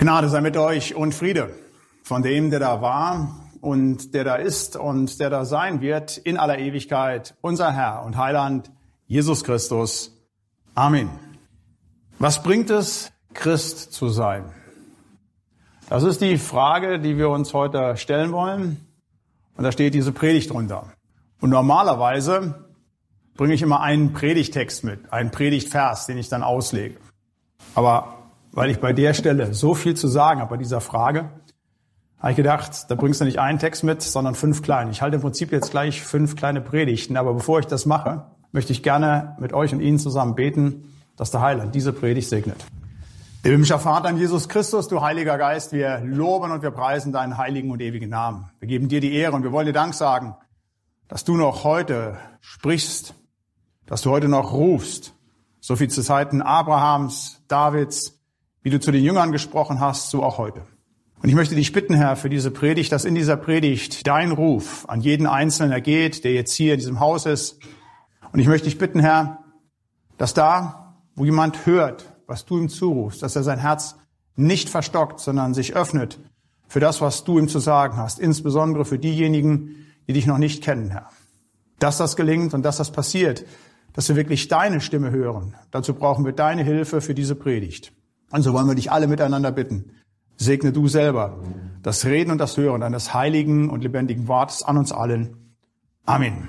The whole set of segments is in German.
Gnade sei mit euch und Friede von dem, der da war und der da ist und der da sein wird in aller Ewigkeit, unser Herr und Heiland, Jesus Christus. Amen. Was bringt es, Christ zu sein? Das ist die Frage, die wir uns heute stellen wollen. Und da steht diese Predigt drunter. Und normalerweise bringe ich immer einen Predigtext mit, einen Predigtvers, den ich dann auslege. Aber weil ich bei der Stelle so viel zu sagen habe bei dieser Frage, habe ich gedacht, da bringst du nicht einen Text mit, sondern 5 kleine. Ich halte im Prinzip jetzt gleich 5 kleine Predigten, aber bevor ich das mache, möchte ich gerne mit euch und Ihnen zusammen beten, dass der Heiland diese Predigt segnet. Himmlischer Vater in Jesus Christus, du Heiliger Geist, wir loben und wir preisen deinen heiligen und ewigen Namen. Wir geben dir die Ehre und wir wollen dir Dank sagen, dass du noch heute sprichst, dass du heute noch rufst, so viel zu Zeiten Abrahams, Davids, wie du zu den Jüngern gesprochen hast, so auch heute. Und ich möchte dich bitten, Herr, für diese Predigt, dass in dieser Predigt dein Ruf an jeden Einzelnen ergeht, der jetzt hier in diesem Haus ist. Und ich möchte dich bitten, Herr, dass da, wo jemand hört, was du ihm zurufst, dass er sein Herz nicht verstockt, sondern sich öffnet für das, was du ihm zu sagen hast, insbesondere für diejenigen, die dich noch nicht kennen, Herr. Dass das gelingt und dass das passiert, dass wir wirklich deine Stimme hören. Dazu brauchen wir deine Hilfe für diese Predigt. Und so wollen wir dich alle miteinander bitten. Segne du selber das Reden und das Hören deines heiligen und lebendigen Wortes an uns allen. Amen.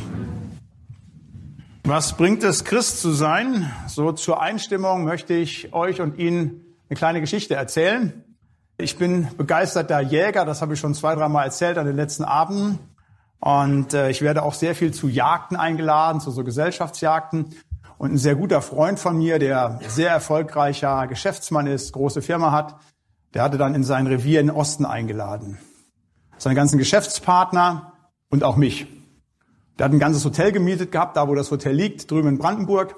Was bringt es, Christ zu sein? So zur Einstimmung möchte ich euch und Ihnen eine kleine Geschichte erzählen. Ich bin begeisterter Jäger, das habe ich schon 2-3 Mal erzählt an den letzten Abenden. Und ich werde auch sehr viel zu Jagden eingeladen, zu so Gesellschaftsjagden. Und ein sehr guter Freund von mir, der sehr erfolgreicher Geschäftsmann ist, große Firma hat, der hatte dann in sein Revier in den Osten eingeladen. Seine ganzen Geschäftspartner und auch mich. Der hat ein ganzes Hotel gemietet gehabt, da wo das Hotel liegt, drüben in Brandenburg.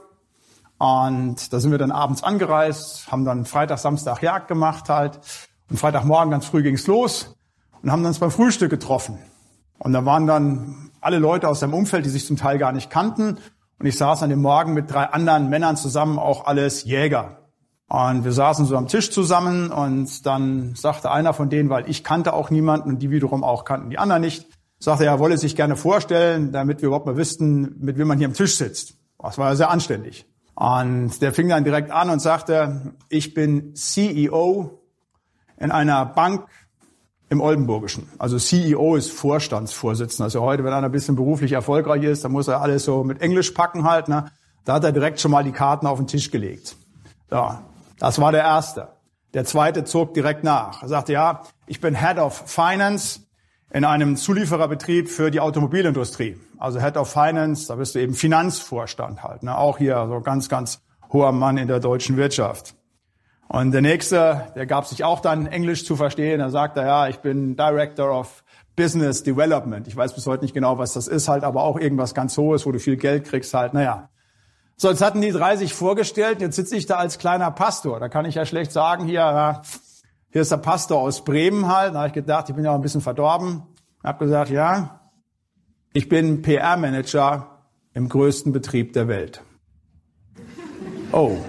Und da sind wir dann abends angereist, haben dann Freitag, Samstag Jagd gemacht halt. Und Freitagmorgen ganz früh ging's los und haben uns beim Frühstück getroffen. Und da waren dann alle Leute aus seinem Umfeld, die sich zum Teil gar nicht kannten. Und ich saß an dem Morgen mit 3 anderen Männern zusammen, auch alles Jäger. Und wir saßen so am Tisch zusammen und dann sagte einer von denen, weil ich kannte auch niemanden und die wiederum auch kannten die anderen nicht, sagte er wolle sich gerne vorstellen, damit wir überhaupt mal wüssten, mit wem man hier am Tisch sitzt. Das war ja sehr anständig. Und der fing dann direkt an und sagte, ich bin CEO in einer Bank im Oldenburgischen. Also CEO ist Vorstandsvorsitzender. Also heute, wenn einer ein bisschen beruflich erfolgreich ist, dann muss er alles so mit Englisch packen halt. Ne? Da hat er direkt schon mal die Karten auf den Tisch gelegt. Ja, das war der Erste. Der Zweite zog direkt nach. Er sagte, ja, ich bin Head of Finance in einem Zuliefererbetrieb für die Automobilindustrie. Also Head of Finance, da bist du eben Finanzvorstand halt. Ne? Auch hier so ganz, ganz hoher Mann in der deutschen Wirtschaft. Und der Nächste, der gab sich auch dann Englisch zu verstehen. Da sagte er, ja, ich bin Director of Business Development. Ich weiß bis heute nicht genau, was das ist halt, aber auch irgendwas ganz Hohes, wo du viel Geld kriegst halt. Naja. So, jetzt hatten die 3 sich vorgestellt. Jetzt sitze ich da als kleiner Pastor. Da kann ich ja schlecht sagen, hier ist der Pastor aus Bremen halt. Da habe ich gedacht, ich bin ja auch ein bisschen verdorben. Habe gesagt, ja, ich bin PR-Manager im größten Betrieb der Welt. Oh.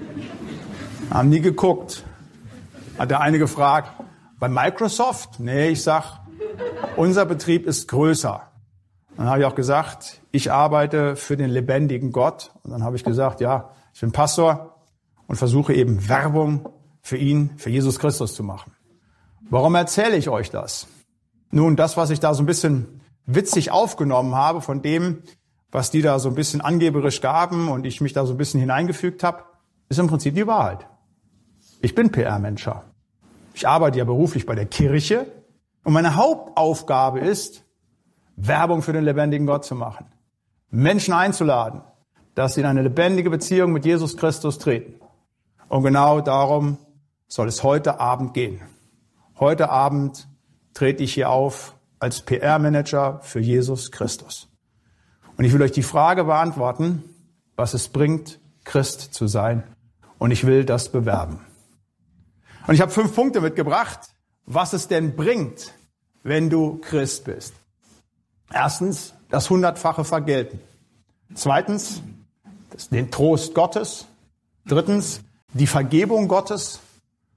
Haben nie geguckt. Hat der eine gefragt, bei Microsoft? Nee, ich sag, unser Betrieb ist größer. Dann habe ich auch gesagt, ich arbeite für den lebendigen Gott. Und dann habe ich gesagt, ja, ich bin Pastor und versuche eben Werbung für ihn, für Jesus Christus zu machen. Warum erzähle ich euch das? Nun, das, was ich da so ein bisschen witzig aufgenommen habe von dem, was die da so ein bisschen angeberisch gaben und ich mich da so ein bisschen hineingefügt habe, ist im Prinzip die Wahrheit. Ich bin PR-Manager. Ich arbeite ja beruflich bei der Kirche und meine Hauptaufgabe ist, Werbung für den lebendigen Gott zu machen. Menschen einzuladen, dass sie in eine lebendige Beziehung mit Jesus Christus treten. Und genau darum soll es heute Abend gehen. Heute Abend trete ich hier auf als PR-Manager für Jesus Christus. Und ich will euch die Frage beantworten, was es bringt, Christ zu sein. Und ich will das bewerben. Und ich habe 5 Punkte mitgebracht, was es denn bringt, wenn du Christ bist. Erstens, das 100-fache Vergelten. Zweitens, den Trost Gottes. Drittens, die Vergebung Gottes.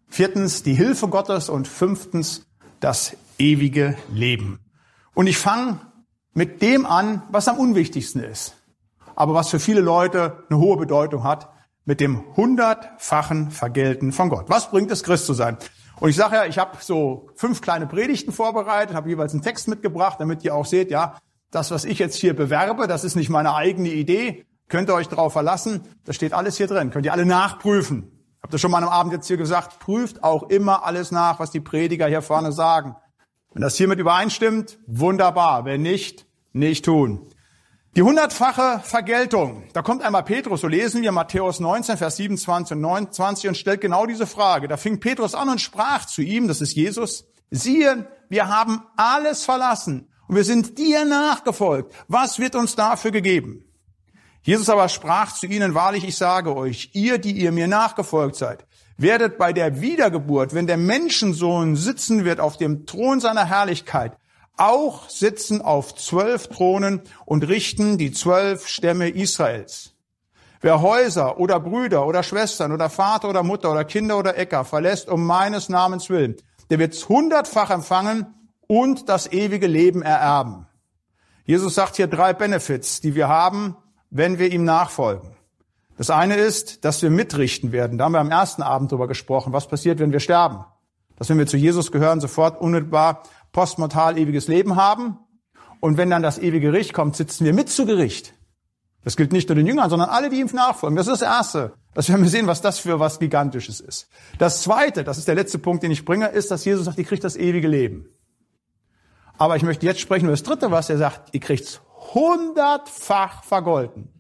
Viertens, die Hilfe Gottes. Und fünftens, das ewige Leben. Und ich fange mit dem an, was am unwichtigsten ist, aber was für viele Leute eine hohe Bedeutung hat, mit dem 100-fachen Vergelten von Gott. Was bringt es, Christ zu sein? Und ich sage ja, ich habe so 5 kleine Predigten vorbereitet, habe jeweils einen Text mitgebracht, damit ihr auch seht, ja, das, was ich jetzt hier bewerbe, das ist nicht meine eigene Idee. Könnt ihr euch darauf verlassen, das steht alles hier drin. Könnt ihr alle nachprüfen. Habt ihr schon mal am Abend jetzt hier gesagt, prüft auch immer alles nach, was die Prediger hier vorne sagen. Wenn das hiermit übereinstimmt, wunderbar. Wenn nicht, nicht tun. Die 100-fache Vergeltung. Da kommt einmal Petrus, so lesen wir Matthäus 19, Vers 27 und 29 und stellt genau diese Frage. Da fing Petrus an und sprach zu ihm, das ist Jesus, siehe, wir haben alles verlassen und wir sind dir nachgefolgt. Was wird uns dafür gegeben? Jesus aber sprach zu ihnen, wahrlich, ich sage euch, ihr, die ihr mir nachgefolgt seid, werdet bei der Wiedergeburt, wenn der Menschensohn sitzen wird auf dem Thron seiner Herrlichkeit, auch sitzen auf 12 Thronen und richten die 12 Stämme Israels. Wer Häuser oder Brüder oder Schwestern oder Vater oder Mutter oder Kinder oder Äcker verlässt um meines Namens willen, der wird's 100-fach empfangen und das ewige Leben ererben. Jesus sagt hier 3 Benefits, die wir haben, wenn wir ihm nachfolgen. Das eine ist, dass wir mitrichten werden. Da haben wir am ersten Abend drüber gesprochen. Was passiert, wenn wir sterben? Dass wenn wir zu Jesus gehören, sofort unmittelbar postmortal ewiges Leben haben. Und wenn dann das ewige Gericht kommt, sitzen wir mit zu Gericht. Das gilt nicht nur den Jüngern, sondern alle, die ihm nachfolgen. Das ist das Erste. Das werden wir sehen, was das für was Gigantisches ist. Das Zweite, das ist der letzte Punkt, den ich bringe, ist, dass Jesus sagt, ihr kriegt das ewige Leben. Aber ich möchte jetzt sprechen über das Dritte, was er sagt. Ihr kriegt's 100-fach vergolten.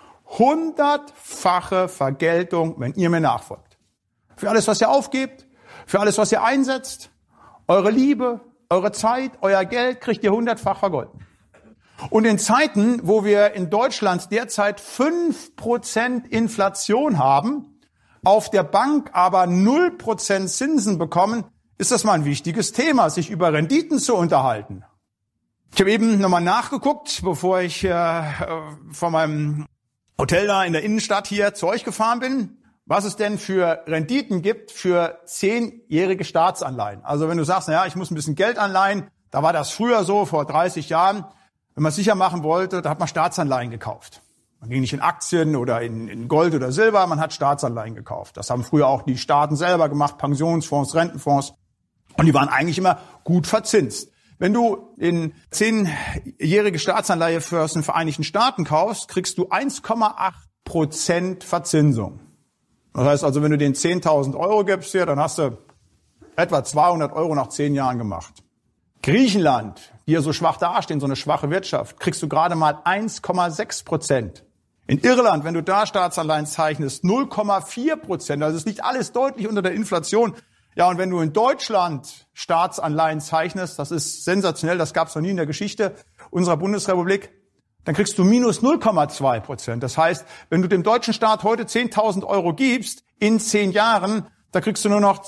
100-fache Vergeltung, wenn ihr mir nachfolgt. Für alles, was ihr aufgebt, für alles, was ihr einsetzt, eure Liebe, eure Zeit, euer Geld, kriegt ihr 100-fach vergolten. Und in Zeiten, wo wir in Deutschland derzeit 5% Inflation haben, auf der Bank aber 0% Zinsen bekommen, ist das mal ein wichtiges Thema, sich über Renditen zu unterhalten. Ich habe eben nochmal nachgeguckt, bevor ich von meinem Hotel da in der Innenstadt hier zu euch gefahren bin, was es denn für Renditen gibt für 10-jährige Staatsanleihen. Also wenn du sagst, naja, ich muss ein bisschen Geld anleihen, da war das früher so, vor 30 Jahren, wenn man es sicher machen wollte, da hat man Staatsanleihen gekauft. Man ging nicht in Aktien oder in Gold oder Silber, man hat Staatsanleihen gekauft. Das haben früher auch die Staaten selber gemacht, Pensionsfonds, Rentenfonds. Und die waren eigentlich immer gut verzinst. Wenn du in 10-jährige Staatsanleihe für aus den Vereinigten Staaten kaufst, kriegst du 1,8% Verzinsung. Das heißt also, wenn du denen 10.000 Euro gibst hier, dann hast du etwa 200 Euro nach 10 Jahren gemacht. Griechenland, die ja so schwach dastehen, so eine schwache Wirtschaft, kriegst du gerade mal 1,6%. In Irland, wenn du da Staatsanleihen zeichnest, 0,4%. Also es liegt alles deutlich unter der Inflation. Ja, und wenn du in Deutschland Staatsanleihen zeichnest, das ist sensationell, das gab es noch nie in der Geschichte unserer Bundesrepublik, dann kriegst du minus 0,2%. Das heißt, wenn du dem deutschen Staat heute 10.000 Euro gibst, in 10 Jahren, da kriegst du nur noch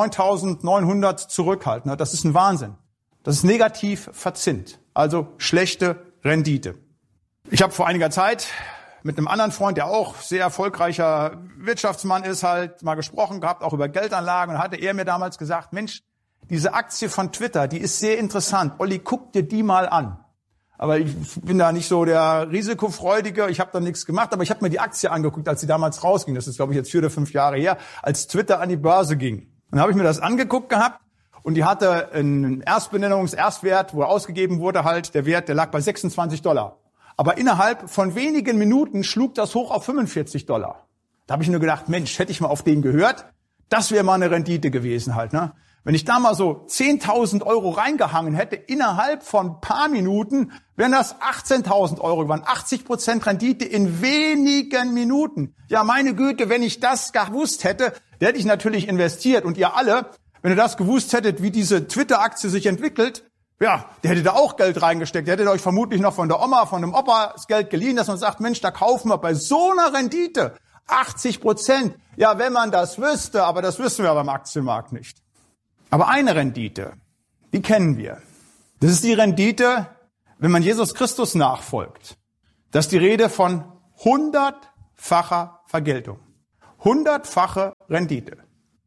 9.900 zurück halt. Das ist ein Wahnsinn. Das ist negativ verzinst, also schlechte Rendite. Ich habe vor einiger Zeit mit einem anderen Freund, der auch sehr erfolgreicher Wirtschaftsmann ist, halt mal gesprochen gehabt, auch über Geldanlagen. Und hatte er mir damals gesagt, Mensch, diese Aktie von Twitter, die ist sehr interessant. Olli, guck dir die mal an. Aber ich bin da nicht so der Risikofreudige. Ich habe da nichts gemacht, aber ich habe mir die Aktie angeguckt, als sie damals rausging. Das ist, glaube ich, jetzt 4 oder 5 Jahre her, als Twitter an die Börse ging. Dann habe ich mir das angeguckt gehabt und die hatte einen Erstwert, wo ausgegeben wurde halt, der Wert, der lag bei $26. Aber innerhalb von wenigen Minuten schlug das hoch auf $45. Da habe ich nur gedacht, Mensch, hätte ich mal auf den gehört, das wäre mal eine Rendite gewesen halt, ne? Wenn ich da mal so 10.000 Euro reingehangen hätte, innerhalb von ein paar Minuten, wären das 18.000 Euro geworden. 80% Rendite in wenigen Minuten. Ja, meine Güte, wenn ich das gewusst hätte, der hätte ich natürlich investiert. Und ihr alle, wenn ihr das gewusst hättet, wie diese Twitter-Aktie sich entwickelt, ja, der hätte da auch Geld reingesteckt. Der hätte euch vermutlich noch von der Oma, von dem Opa das Geld geliehen, dass man sagt, Mensch, da kaufen wir bei so einer Rendite 80%. Ja, wenn man das wüsste, aber das wissen wir beim Aktienmarkt nicht. Aber eine Rendite, die kennen wir. Das ist die Rendite, wenn man Jesus Christus nachfolgt. Das ist die Rede von 100-facher Vergeltung. 100-fache Rendite.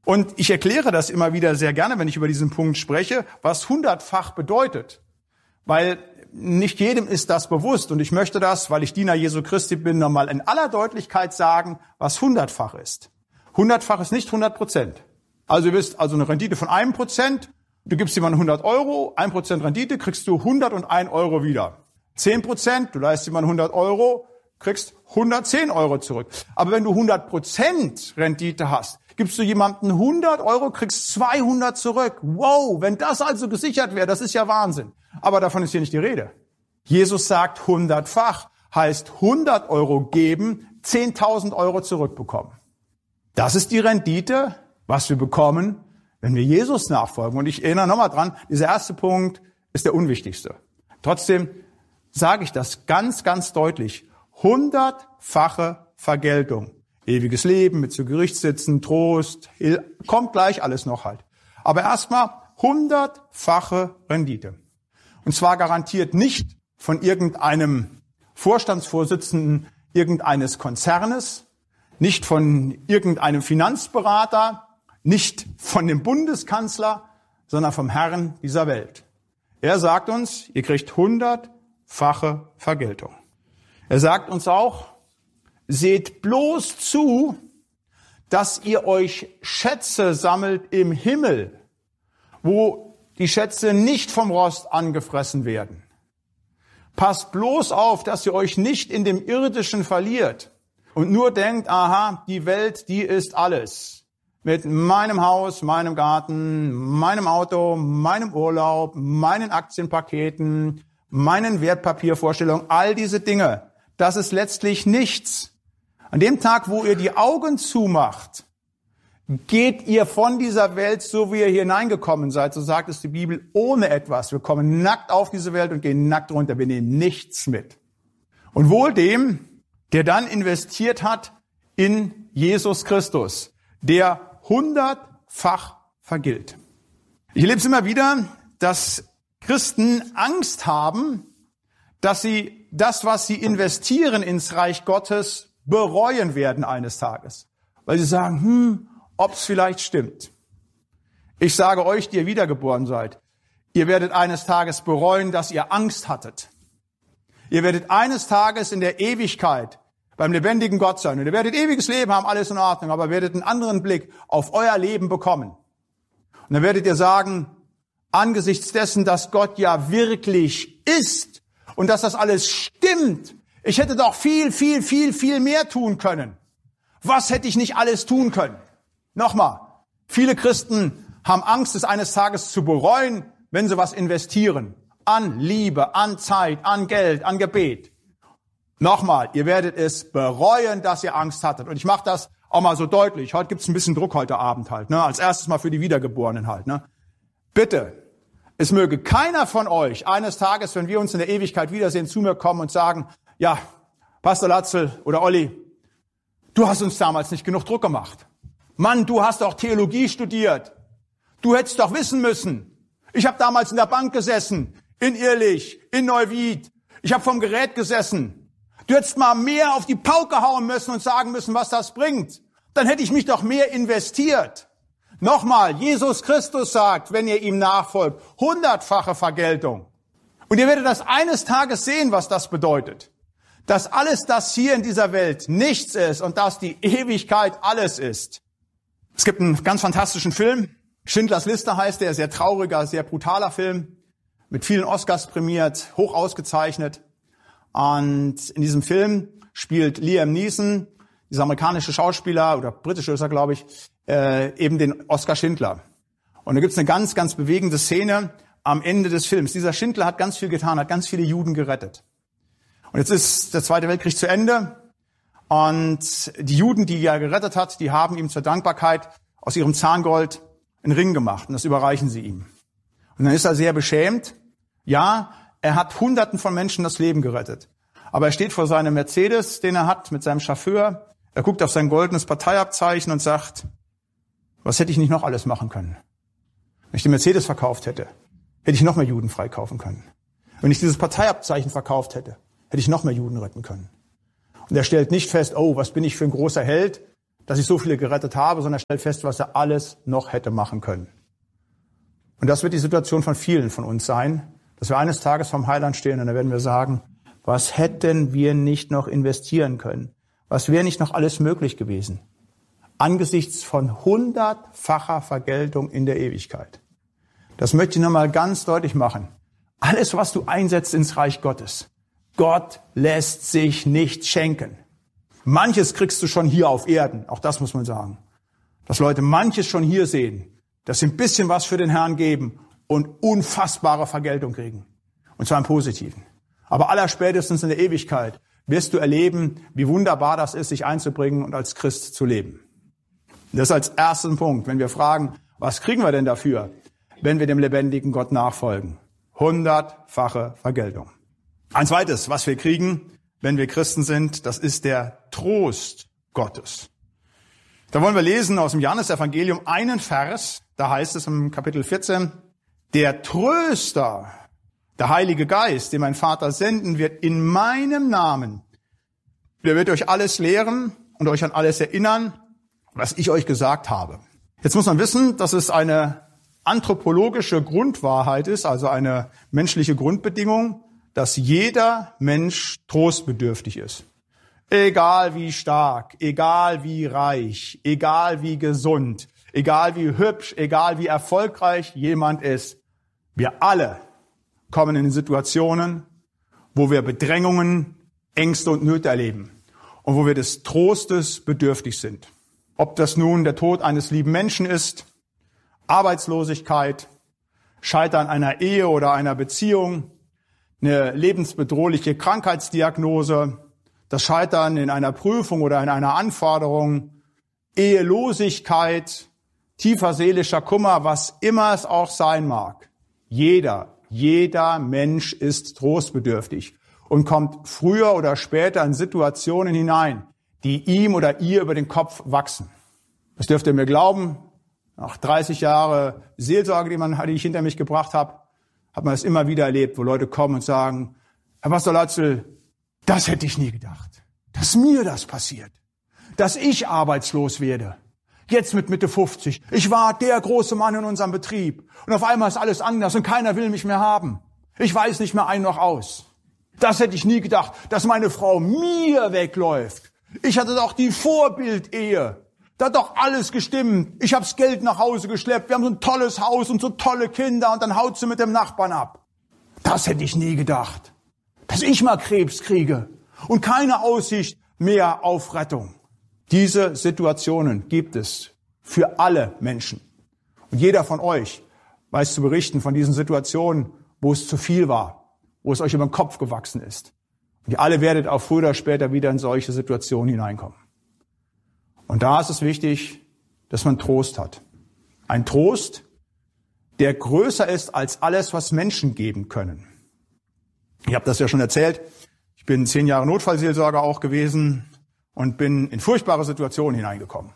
Und ich erkläre das immer wieder sehr gerne, wenn ich über diesen Punkt spreche, was 100-fach bedeutet. Weil nicht jedem ist das bewusst. Und ich möchte das, weil ich Diener Jesu Christi bin, nochmal in aller Deutlichkeit sagen, was 100-fach ist. 100-fach ist nicht 100%. Also ihr wisst, also eine Rendite von 1%, du gibst jemandem 100 Euro, 1% Rendite, kriegst du 101 Euro wieder. 10%, du leistest jemandem 100 Euro, kriegst 110 Euro zurück. Aber wenn du 100% Rendite hast, gibst du jemandem 100 Euro, kriegst 200 zurück. Wow, wenn das also gesichert wäre, das ist ja Wahnsinn. Aber davon ist hier nicht die Rede. Jesus sagt 100-fach, heißt 100 Euro geben, 10.000 Euro zurückbekommen. Das ist die Rendite, was wir bekommen, wenn wir Jesus nachfolgen. Und ich erinnere nochmal dran, dieser erste Punkt ist der unwichtigste. Trotzdem sage ich das ganz, ganz deutlich. 100-fache Vergeltung. Ewiges Leben, mit zu Gericht sitzen, Trost, kommt gleich alles noch halt. Aber erstmal 100-fache Rendite. Und zwar garantiert nicht von irgendeinem Vorstandsvorsitzenden irgendeines Konzernes, nicht von irgendeinem Finanzberater, nicht von dem Bundeskanzler, sondern vom Herrn dieser Welt. Er sagt uns, ihr kriegt 100-fache Vergeltung. Er sagt uns auch, seht bloß zu, dass ihr euch Schätze sammelt im Himmel, wo die Schätze nicht vom Rost angefressen werden. Passt bloß auf, dass ihr euch nicht in dem Irdischen verliert und nur denkt, aha, die Welt, die ist alles. Mit meinem Haus, meinem Garten, meinem Auto, meinem Urlaub, meinen Aktienpaketen, meinen Wertpapiervorstellungen, all diese Dinge. Das ist letztlich nichts. An dem Tag, wo ihr die Augen zumacht, geht ihr von dieser Welt, so wie ihr hier hineingekommen seid, so sagt es die Bibel, ohne etwas. Wir kommen nackt auf diese Welt und gehen nackt runter. Wir nehmen nichts mit. Und wohl dem, der dann investiert hat in Jesus Christus, der 100-fach vergilt. Ich erlebe es immer wieder, dass Christen Angst haben, dass sie das, was sie investieren ins Reich Gottes, bereuen werden eines Tages. Weil sie sagen, ob es vielleicht stimmt. Ich sage euch, die ihr wiedergeboren seid, ihr werdet eines Tages bereuen, dass ihr Angst hattet. Ihr werdet eines Tages in der Ewigkeit beim lebendigen Gott sein. Und ihr werdet ewiges Leben haben, alles in Ordnung, aber werdet einen anderen Blick auf euer Leben bekommen. Und dann werdet ihr sagen, angesichts dessen, dass Gott ja wirklich ist und dass das alles stimmt, ich hätte doch viel, viel, viel, viel mehr tun können. Was hätte ich nicht alles tun können? Nochmal, viele Christen haben Angst, es eines Tages zu bereuen, wenn sie was investieren. An Liebe, an Zeit, an Geld, an Gebet. Nochmal, ihr werdet es bereuen, dass ihr Angst hattet. Und ich mache das auch mal so deutlich. Heute gibt's ein bisschen Druck heute Abend halt. Ne? Als erstes mal für die Wiedergeborenen halt. Ne? Bitte, es möge keiner von euch eines Tages, wenn wir uns in der Ewigkeit wiedersehen, zu mir kommen und sagen, ja, Pastor Latzel oder Olli, du hast uns damals nicht genug Druck gemacht. Mann, du hast doch Theologie studiert. Du hättest doch wissen müssen. Ich habe damals in der Bank gesessen, in Irrlich, in Neuwied. Ich habe vom Gerät gesessen. Du hättest mal mehr auf die Pauke hauen müssen und sagen müssen, was das bringt. Dann hätte ich mich doch mehr investiert. Nochmal, Jesus Christus sagt, wenn ihr ihm nachfolgt, 100-fache Vergeltung. Und ihr werdet das eines Tages sehen, was das bedeutet. Dass alles das hier in dieser Welt nichts ist und dass die Ewigkeit alles ist. Es gibt einen ganz fantastischen Film. Schindlers Liste heißt der, sehr trauriger, sehr brutaler Film. Mit vielen Oscars prämiert, hoch ausgezeichnet. Und in diesem Film spielt Liam Neeson, dieser amerikanische Schauspieler, oder britische ist er, glaube ich, eben den Oskar Schindler. Und da gibt's eine ganz, ganz bewegende Szene am Ende des Films. Dieser Schindler hat ganz viel getan, hat ganz viele Juden gerettet. Und jetzt ist der Zweite Weltkrieg zu Ende. Und die Juden, die er gerettet hat, die haben ihm zur Dankbarkeit aus ihrem Zahngold einen Ring gemacht. Und das überreichen sie ihm. Und dann ist er sehr beschämt. Ja, er hat Hunderten von Menschen das Leben gerettet. Aber er steht vor seinem Mercedes, den er hat, mit seinem Chauffeur. Er guckt auf sein goldenes Parteiabzeichen und sagt, was hätte ich nicht noch alles machen können? Wenn ich den Mercedes verkauft hätte, hätte ich noch mehr Juden freikaufen können. Wenn ich dieses Parteiabzeichen verkauft hätte, hätte ich noch mehr Juden retten können. Und er stellt nicht fest, oh, was bin ich für ein großer Held. dass ich so viele gerettet habe, sondern er stellt fest, was er alles noch hätte machen können. Und das wird die Situation von vielen von uns sein, dass wir eines Tages vorm Heiland stehen und dann werden wir sagen, was hätten wir nicht noch investieren können? Was wäre nicht noch alles möglich gewesen? Angesichts von 100-facher Vergeltung in der Ewigkeit. Das möchte ich nochmal ganz deutlich machen. Alles, was du einsetzt ins Reich Gottes, Gott lässt sich nicht schenken. Manches kriegst du schon hier auf Erden, auch das muss man sagen. Dass Leute manches schon hier sehen, dass sie ein bisschen was für den Herrn geben und unfassbare Vergeltung kriegen. Und zwar im Positiven. Aber allerspätestens in der Ewigkeit wirst du erleben, wie wunderbar das ist, sich einzubringen und als Christ zu leben. Das als ersten Punkt, wenn wir fragen, was kriegen wir denn dafür, wenn wir dem lebendigen Gott nachfolgen? 100-fache Vergeltung. Ein zweites, was wir kriegen, wenn wir Christen sind, das ist der Trost Gottes. Da wollen wir lesen aus dem Johannesevangelium einen Vers, da heißt es im Kapitel 14, der Tröster, der Heilige Geist, den mein Vater senden wird in meinem Namen, der wird euch alles lehren und euch an alles erinnern, was ich euch gesagt habe. Jetzt muss man wissen, dass es eine anthropologische Grundwahrheit ist, also eine menschliche Grundbedingung, dass jeder Mensch trostbedürftig ist. Egal wie stark, egal wie reich, egal wie gesund, egal wie hübsch, egal wie erfolgreich jemand ist. Wir alle kommen in Situationen, wo wir Bedrängungen, Ängste und Nöte erleben und wo wir des Trostes bedürftig sind. Ob das nun der Tod eines lieben Menschen ist, Arbeitslosigkeit, Scheitern einer Ehe oder einer Beziehung, eine lebensbedrohliche Krankheitsdiagnose, das Scheitern in einer Prüfung oder in einer Anforderung, Ehelosigkeit, tiefer seelischer Kummer, was immer es auch sein mag. Jeder Mensch ist trostbedürftig und kommt früher oder später in Situationen hinein, die ihm oder ihr über den Kopf wachsen. Das dürft ihr mir glauben. Nach 30 Jahren Seelsorge, die ich hinter mich gebracht habe, hat man es immer wieder erlebt, wo Leute kommen und sagen, Herr Pastor Latzel, das hätte ich nie gedacht, dass mir das passiert, dass ich arbeitslos werde. Jetzt mit Mitte 50. Ich war der große Mann in unserem Betrieb und auf einmal ist alles anders und keiner will mich mehr haben. Ich weiß nicht mehr ein noch aus. Das hätte ich nie gedacht, dass meine Frau mir wegläuft. Ich hatte doch die Vorbildehe. Da hat doch alles gestimmt. Ich hab's Geld nach Hause geschleppt. Wir haben so ein tolles Haus und so tolle Kinder und dann haut sie mit dem Nachbarn ab. Das hätte ich nie gedacht. Dass ich mal Krebs kriege und keine Aussicht mehr auf Rettung. Diese Situationen gibt es für alle Menschen. Und jeder von euch weiß zu berichten von diesen Situationen, wo es zu viel war, wo es euch über den Kopf gewachsen ist. Und ihr alle werdet auch früher oder später wieder in solche Situationen hineinkommen. Und da ist es wichtig, dass man Trost hat. Ein Trost, der größer ist als alles, was Menschen geben können. Ich habe das ja schon erzählt. Ich bin 10 Jahre Notfallseelsorger auch gewesen und bin in furchtbare Situationen hineingekommen.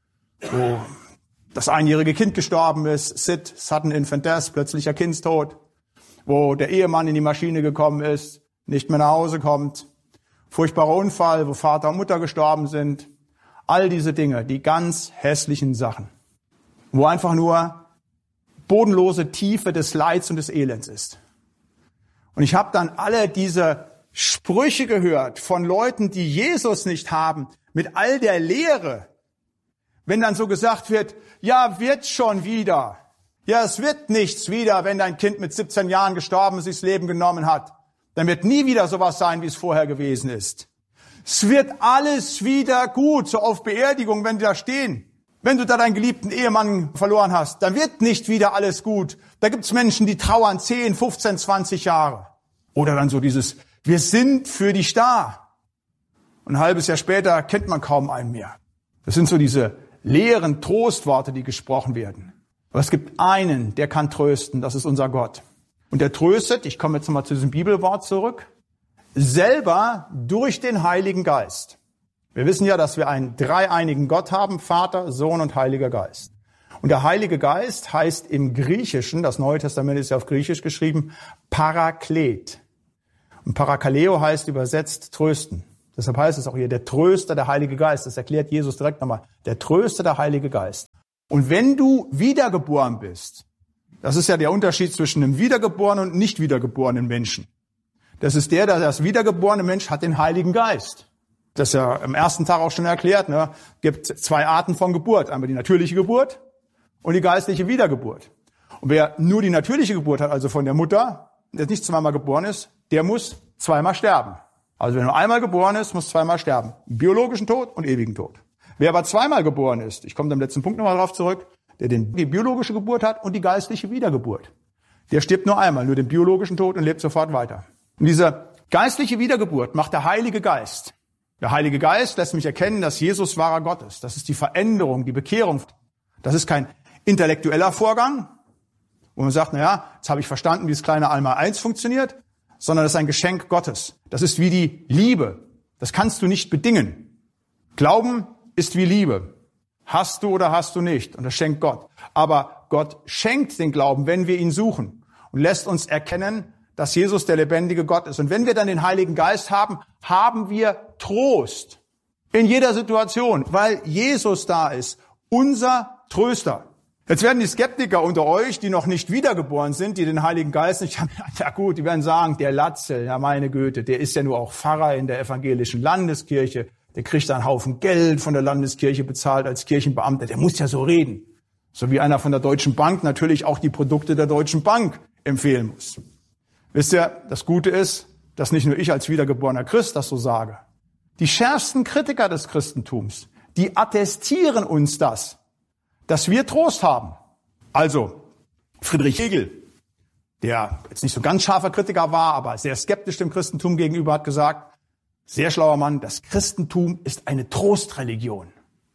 Wo das einjährige Kind gestorben ist, SID, Sudden Infant Death, plötzlicher Kindstod. Wo der Ehemann in die Maschine gekommen ist, nicht mehr nach Hause kommt. Furchtbarer Unfall, wo Vater und Mutter gestorben sind. All diese Dinge, die ganz hässlichen Sachen, wo einfach nur bodenlose Tiefe des Leids und des Elends ist. Und ich habe dann alle diese Sprüche gehört von Leuten, die Jesus nicht haben, mit all der Lehre. Wenn dann so gesagt wird, ja, wird schon wieder. Ja, es wird nichts wieder, wenn dein Kind mit 17 Jahren gestorben ist, sich das Leben genommen hat. Dann wird nie wieder sowas sein, wie es vorher gewesen ist. Es wird alles wieder gut, so auf Beerdigung, wenn die da stehen. Wenn du da deinen geliebten Ehemann verloren hast, dann wird nicht wieder alles gut. Da gibt's Menschen, die trauern 10, 15, 20 Jahre. Oder dann so dieses, wir sind für dich da. Und ein halbes Jahr später kennt man kaum einen mehr. Das sind so diese leeren Trostworte, die gesprochen werden. Aber es gibt einen, der kann trösten, das ist unser Gott. Und der tröstet, ich komme jetzt nochmal zu diesem Bibelwort zurück, selber durch den Heiligen Geist. Wir wissen ja, dass wir einen dreieinigen Gott haben, Vater, Sohn und Heiliger Geist. Und der Heilige Geist heißt im Griechischen, das Neue Testament ist ja auf Griechisch geschrieben, Paraklet. Und Parakaleo heißt übersetzt trösten. Deshalb heißt es auch hier, der Tröster, der Heilige Geist. Das erklärt Jesus direkt nochmal. Der Tröster, der Heilige Geist. Und wenn du wiedergeboren bist, das ist ja der Unterschied zwischen einem wiedergeborenen und nicht wiedergeborenen Menschen. Das ist das wiedergeborene Mensch hat den Heiligen Geist. Das ist ja am ersten Tag auch schon erklärt. Ne? Gibt 2 Arten von Geburt. Einmal die natürliche Geburt und die geistliche Wiedergeburt. Und wer nur die natürliche Geburt hat, also von der Mutter, der nicht zweimal geboren ist, der muss zweimal sterben. Also wenn er einmal geboren ist, muss zweimal sterben. Biologischen Tod und ewigen Tod. Wer aber zweimal geboren ist, ich komme am letzten Punkt nochmal drauf zurück, der die biologische Geburt hat und die geistliche Wiedergeburt. Der stirbt nur einmal, nur den biologischen Tod und lebt sofort weiter. Und diese geistliche Wiedergeburt macht der Heilige Geist. Der Heilige Geist lässt mich erkennen, dass Jesus wahrer Gott ist. Das ist die Veränderung, die Bekehrung. Das ist kein intellektueller Vorgang, wo man sagt, naja, jetzt habe ich verstanden, wie das kleine Einmal eins funktioniert, sondern das ist ein Geschenk Gottes. Das ist wie die Liebe. Das kannst du nicht bedingen. Glauben ist wie Liebe. Hast du oder hast du nicht. Und das schenkt Gott. Aber Gott schenkt den Glauben, wenn wir ihn suchen und lässt uns erkennen, dass Jesus der lebendige Gott ist. Und wenn wir dann den Heiligen Geist haben, haben wir Trost in jeder Situation, weil Jesus da ist, unser Tröster. Jetzt werden die Skeptiker unter euch, die noch nicht wiedergeboren sind, die den Heiligen Geist nicht haben, ja gut, die werden sagen, der Latzel, ja meine Güte, der ist ja nur auch Pfarrer in der evangelischen Landeskirche, der kriegt einen Haufen Geld von der Landeskirche bezahlt als Kirchenbeamter, der muss ja so reden. So wie einer von der Deutschen Bank natürlich auch die Produkte der Deutschen Bank empfehlen muss. Wisst ihr, das Gute ist, dass nicht nur ich als wiedergeborener Christ das so sage. Die schärfsten Kritiker des Christentums, die attestieren uns das, dass wir Trost haben. Also Friedrich Hegel, der jetzt nicht so ganz scharfer Kritiker war, aber sehr skeptisch dem Christentum gegenüber, hat gesagt, sehr schlauer Mann, das Christentum ist eine Trostreligion.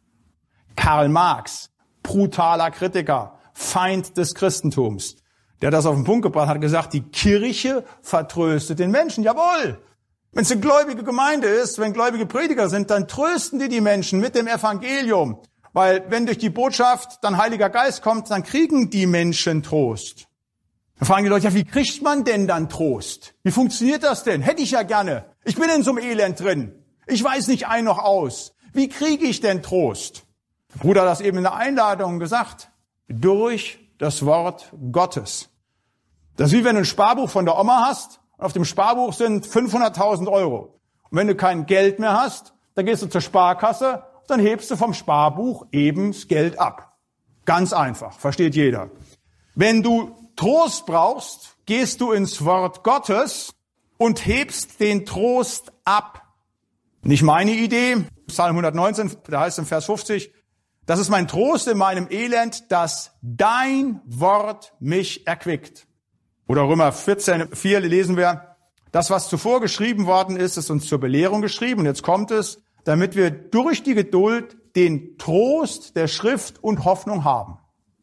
Karl Marx, brutaler Kritiker, Feind des Christentums, der das auf den Punkt gebracht hat, gesagt, die Kirche vertröstet den Menschen. Jawohl! Wenn es eine gläubige Gemeinde ist, wenn gläubige Prediger sind, dann trösten die Menschen mit dem Evangelium. Weil wenn durch die Botschaft dann Heiliger Geist kommt, dann kriegen die Menschen Trost. Dann fragen die Leute, ja, wie kriegt man denn dann Trost? Wie funktioniert das denn? Hätte ich ja gerne. Ich bin in so einem Elend drin. Ich weiß nicht ein noch aus. Wie kriege ich denn Trost? Der Bruder hat das eben in der Einladung gesagt. Durch das Wort Gottes. Das ist wie wenn du ein Sparbuch von der Oma hast und auf dem Sparbuch sind 500.000 €. Und wenn du kein Geld mehr hast, dann gehst du zur Sparkasse, dann hebst du vom Sparbuch eben das Geld ab. Ganz einfach, versteht jeder. Wenn du Trost brauchst, gehst du ins Wort Gottes und hebst den Trost ab. Nicht meine Idee, Psalm 119, da heißt es im Vers 50, das ist mein Trost in meinem Elend, dass dein Wort mich erquickt. Oder Römer 14,4 lesen wir, das, was zuvor geschrieben worden ist, ist uns zur Belehrung geschrieben. Und jetzt kommt es, damit wir durch die Geduld den Trost der Schrift und Hoffnung haben.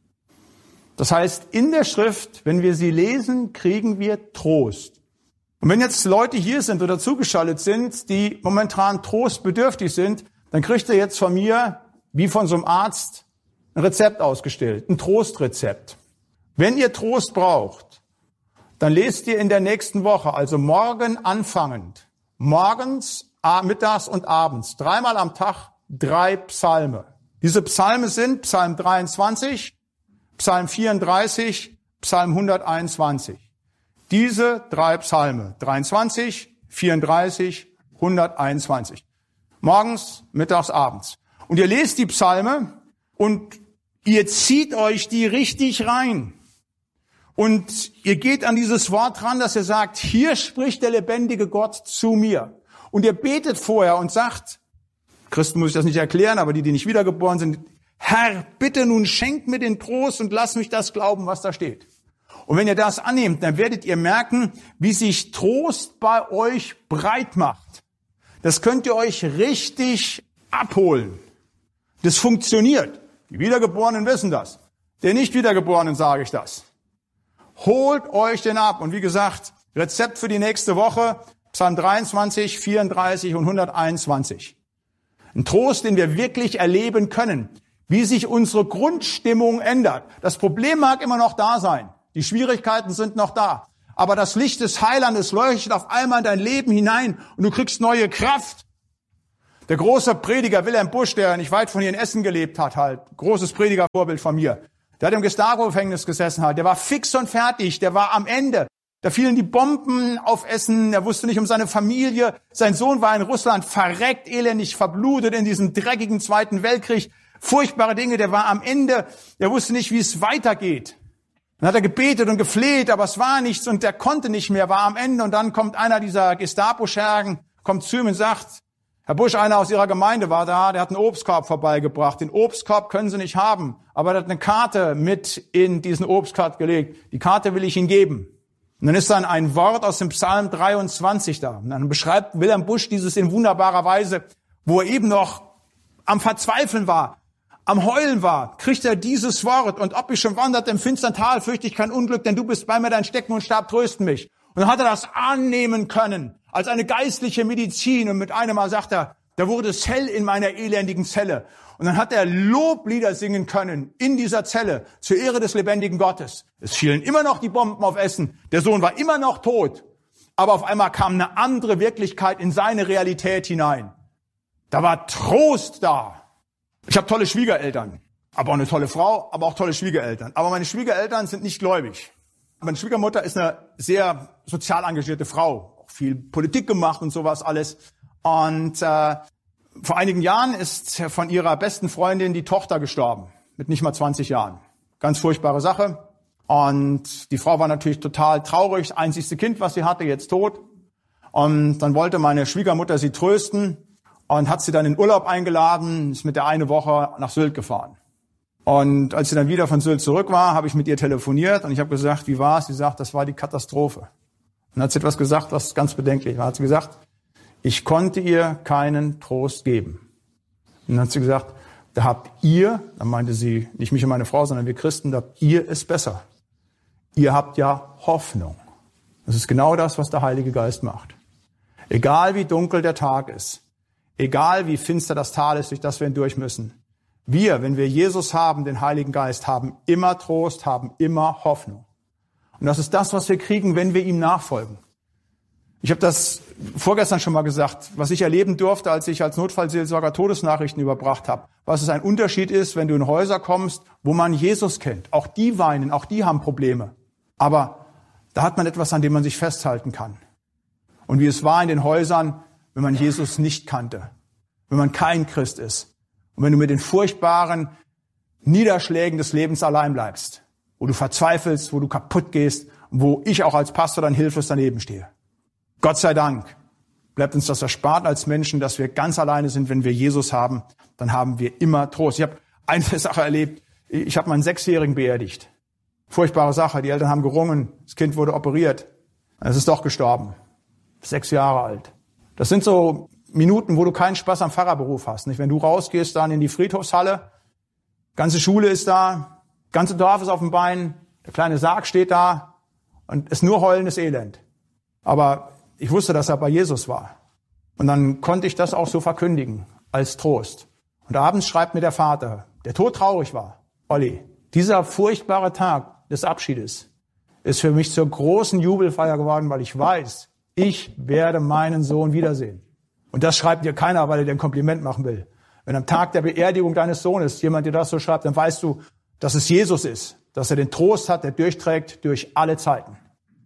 Das heißt, in der Schrift, wenn wir sie lesen, kriegen wir Trost. Und wenn jetzt Leute hier sind oder zugeschaltet sind, die momentan trostbedürftig sind, dann kriegt ihr jetzt von mir, wie von so einem Arzt, ein Rezept ausgestellt, ein Trostrezept. Wenn ihr Trost braucht, dann lest ihr in der nächsten Woche, also morgen anfangend, morgens, mittags und abends, 3-mal am Tag 3 Psalme. Diese Psalme sind Psalm 23, Psalm 34, Psalm 121. Diese 3 Psalme, 23, 34, 121. Morgens, mittags, abends. Und ihr lest die Psalme und ihr zieht euch die richtig rein. Und ihr geht an dieses Wort ran, dass ihr sagt, hier spricht der lebendige Gott zu mir. Und ihr betet vorher und sagt, Christen muss ich das nicht erklären, aber die nicht wiedergeboren sind, Herr, bitte nun schenk mir den Trost und lass mich das glauben, was da steht. Und wenn ihr das annehmt, dann werdet ihr merken, wie sich Trost bei euch breit macht. Das könnt ihr euch richtig abholen. Das funktioniert. Die Wiedergeborenen wissen das. Der Nicht-Wiedergeborenen sage ich das. Holt euch den ab. Und wie gesagt, Rezept für die nächste Woche, Psalm 23, 34 und 121. Ein Trost, den wir wirklich erleben können, wie sich unsere Grundstimmung ändert. Das Problem mag immer noch da sein. Die Schwierigkeiten sind noch da. Aber das Licht des Heilandes leuchtet auf einmal in dein Leben hinein und du kriegst neue Kraft Der große Prediger Wilhelm Busch, der nicht weit von hier in Essen gelebt hat, halt, großes Predigervorbild von mir. Der hat im Gestapo-Gefängnis gesessen halt. Der war fix und fertig. Der war am Ende. Da fielen die Bomben auf Essen. Er wusste nicht um seine Familie. Sein Sohn war in Russland verreckt, elendig, verblutet in diesem dreckigen Zweiten Weltkrieg. Furchtbare Dinge. Der war am Ende. Der wusste nicht, wie es weitergeht. Dann hat er gebetet und gefleht, aber es war nichts und der konnte nicht mehr, war am Ende. Und dann kommt einer dieser Gestapo-Schergen, kommt zu ihm und sagt, Herr Busch, einer aus Ihrer Gemeinde war da, der hat einen Obstkorb vorbeigebracht. Den Obstkorb können Sie nicht haben, aber er hat eine Karte mit in diesen Obstkorb gelegt. Die Karte will ich Ihnen geben. Und dann ist dann ein Wort aus dem Psalm 23 da. Und dann beschreibt Wilhelm Busch dieses in wunderbarer Weise, wo er eben noch am Verzweifeln war, am Heulen war, kriegt er dieses Wort. Und ob ich schon wanderte im finstern Tal, fürchte ich kein Unglück, denn du bist bei mir, dein Stecken und Stab trösten mich. Und dann hat er das annehmen können als eine geistliche Medizin. Und mit einem Mal sagt er, da wurde es hell in meiner elendigen Zelle. Und dann hat er Loblieder singen können in dieser Zelle zur Ehre des lebendigen Gottes. Es fielen immer noch die Bomben auf Essen. Der Sohn war immer noch tot. Aber auf einmal kam eine andere Wirklichkeit in seine Realität hinein. Da war Trost da. Ich habe tolle Schwiegereltern, aber auch eine tolle Frau, aber auch tolle Schwiegereltern. Aber meine Schwiegereltern sind nicht gläubig. Meine Schwiegermutter ist eine sehr sozial engagierte Frau, auch viel Politik gemacht und sowas alles. Und vor einigen Jahren ist von ihrer besten Freundin die Tochter gestorben, mit nicht mal 20 Jahren. Ganz furchtbare Sache. Und die Frau war natürlich total traurig, das einzigste Kind, was sie hatte, jetzt tot. Und dann wollte meine Schwiegermutter sie trösten und hat sie dann in Urlaub eingeladen, ist mit der eine Woche nach Sylt gefahren. Und als sie dann wieder von Sylt zurück war, habe ich mit ihr telefoniert und ich habe gesagt, wie war es? Sie sagt, das war die Katastrophe. Und dann hat sie etwas gesagt, was ganz bedenklich war. Hat sie gesagt, ich konnte ihr keinen Trost geben. Und dann hat sie gesagt, da habt ihr, dann meinte sie, nicht mich und meine Frau, sondern wir Christen, da habt ihr es besser. Ihr habt ja Hoffnung. Das ist genau das, was der Heilige Geist macht. Egal wie dunkel der Tag ist, egal wie finster das Tal ist, durch das wir hindurch müssen. Wir, wenn wir Jesus haben, den Heiligen Geist, haben immer Trost, haben immer Hoffnung. Und das ist das, was wir kriegen, wenn wir ihm nachfolgen. Ich habe das vorgestern schon mal gesagt, was ich erleben durfte, als ich als Notfallseelsorger Todesnachrichten überbracht habe. Was es ein Unterschied ist, wenn du in Häuser kommst, wo man Jesus kennt. Auch die weinen, auch die haben Probleme. Aber da hat man etwas, an dem man sich festhalten kann. Und wie es war in den Häusern, wenn man Jesus nicht kannte, wenn man kein Christ ist und wenn du mit den furchtbaren Niederschlägen des Lebens allein bleibst, wo du verzweifelst, wo du kaputt gehst und wo ich auch als Pastor dann hilflos daneben stehe. Gott sei Dank bleibt uns das erspart als Menschen, dass wir ganz alleine sind. Wenn wir Jesus haben, dann haben wir immer Trost. Ich habe eine Sache erlebt. Ich habe meinen 6-Jährigen beerdigt. Furchtbare Sache. Die Eltern haben gerungen. Das Kind wurde operiert. Es ist doch gestorben. 6 Jahre alt. Das sind so Minuten, wo du keinen Spaß am Pfarrerberuf hast. Nicht? Wenn du rausgehst dann in die Friedhofshalle, ganze Schule ist da, ganze Dorf ist auf dem Bein, der kleine Sarg steht da und es ist nur heulendes Elend. Aber ich wusste, dass er bei Jesus war. Und dann konnte ich das auch so verkündigen, als Trost. Und abends schreibt mir der Vater, der todtraurig war, Olli, dieser furchtbare Tag des Abschiedes ist für mich zur großen Jubelfeier geworden, weil ich weiß, ich werde meinen Sohn wiedersehen. Und das schreibt dir keiner, weil er dir ein Kompliment machen will. Wenn am Tag der Beerdigung deines Sohnes jemand dir das so schreibt, dann weißt du, dass es Jesus ist, dass er den Trost hat, der durchträgt durch alle Zeiten.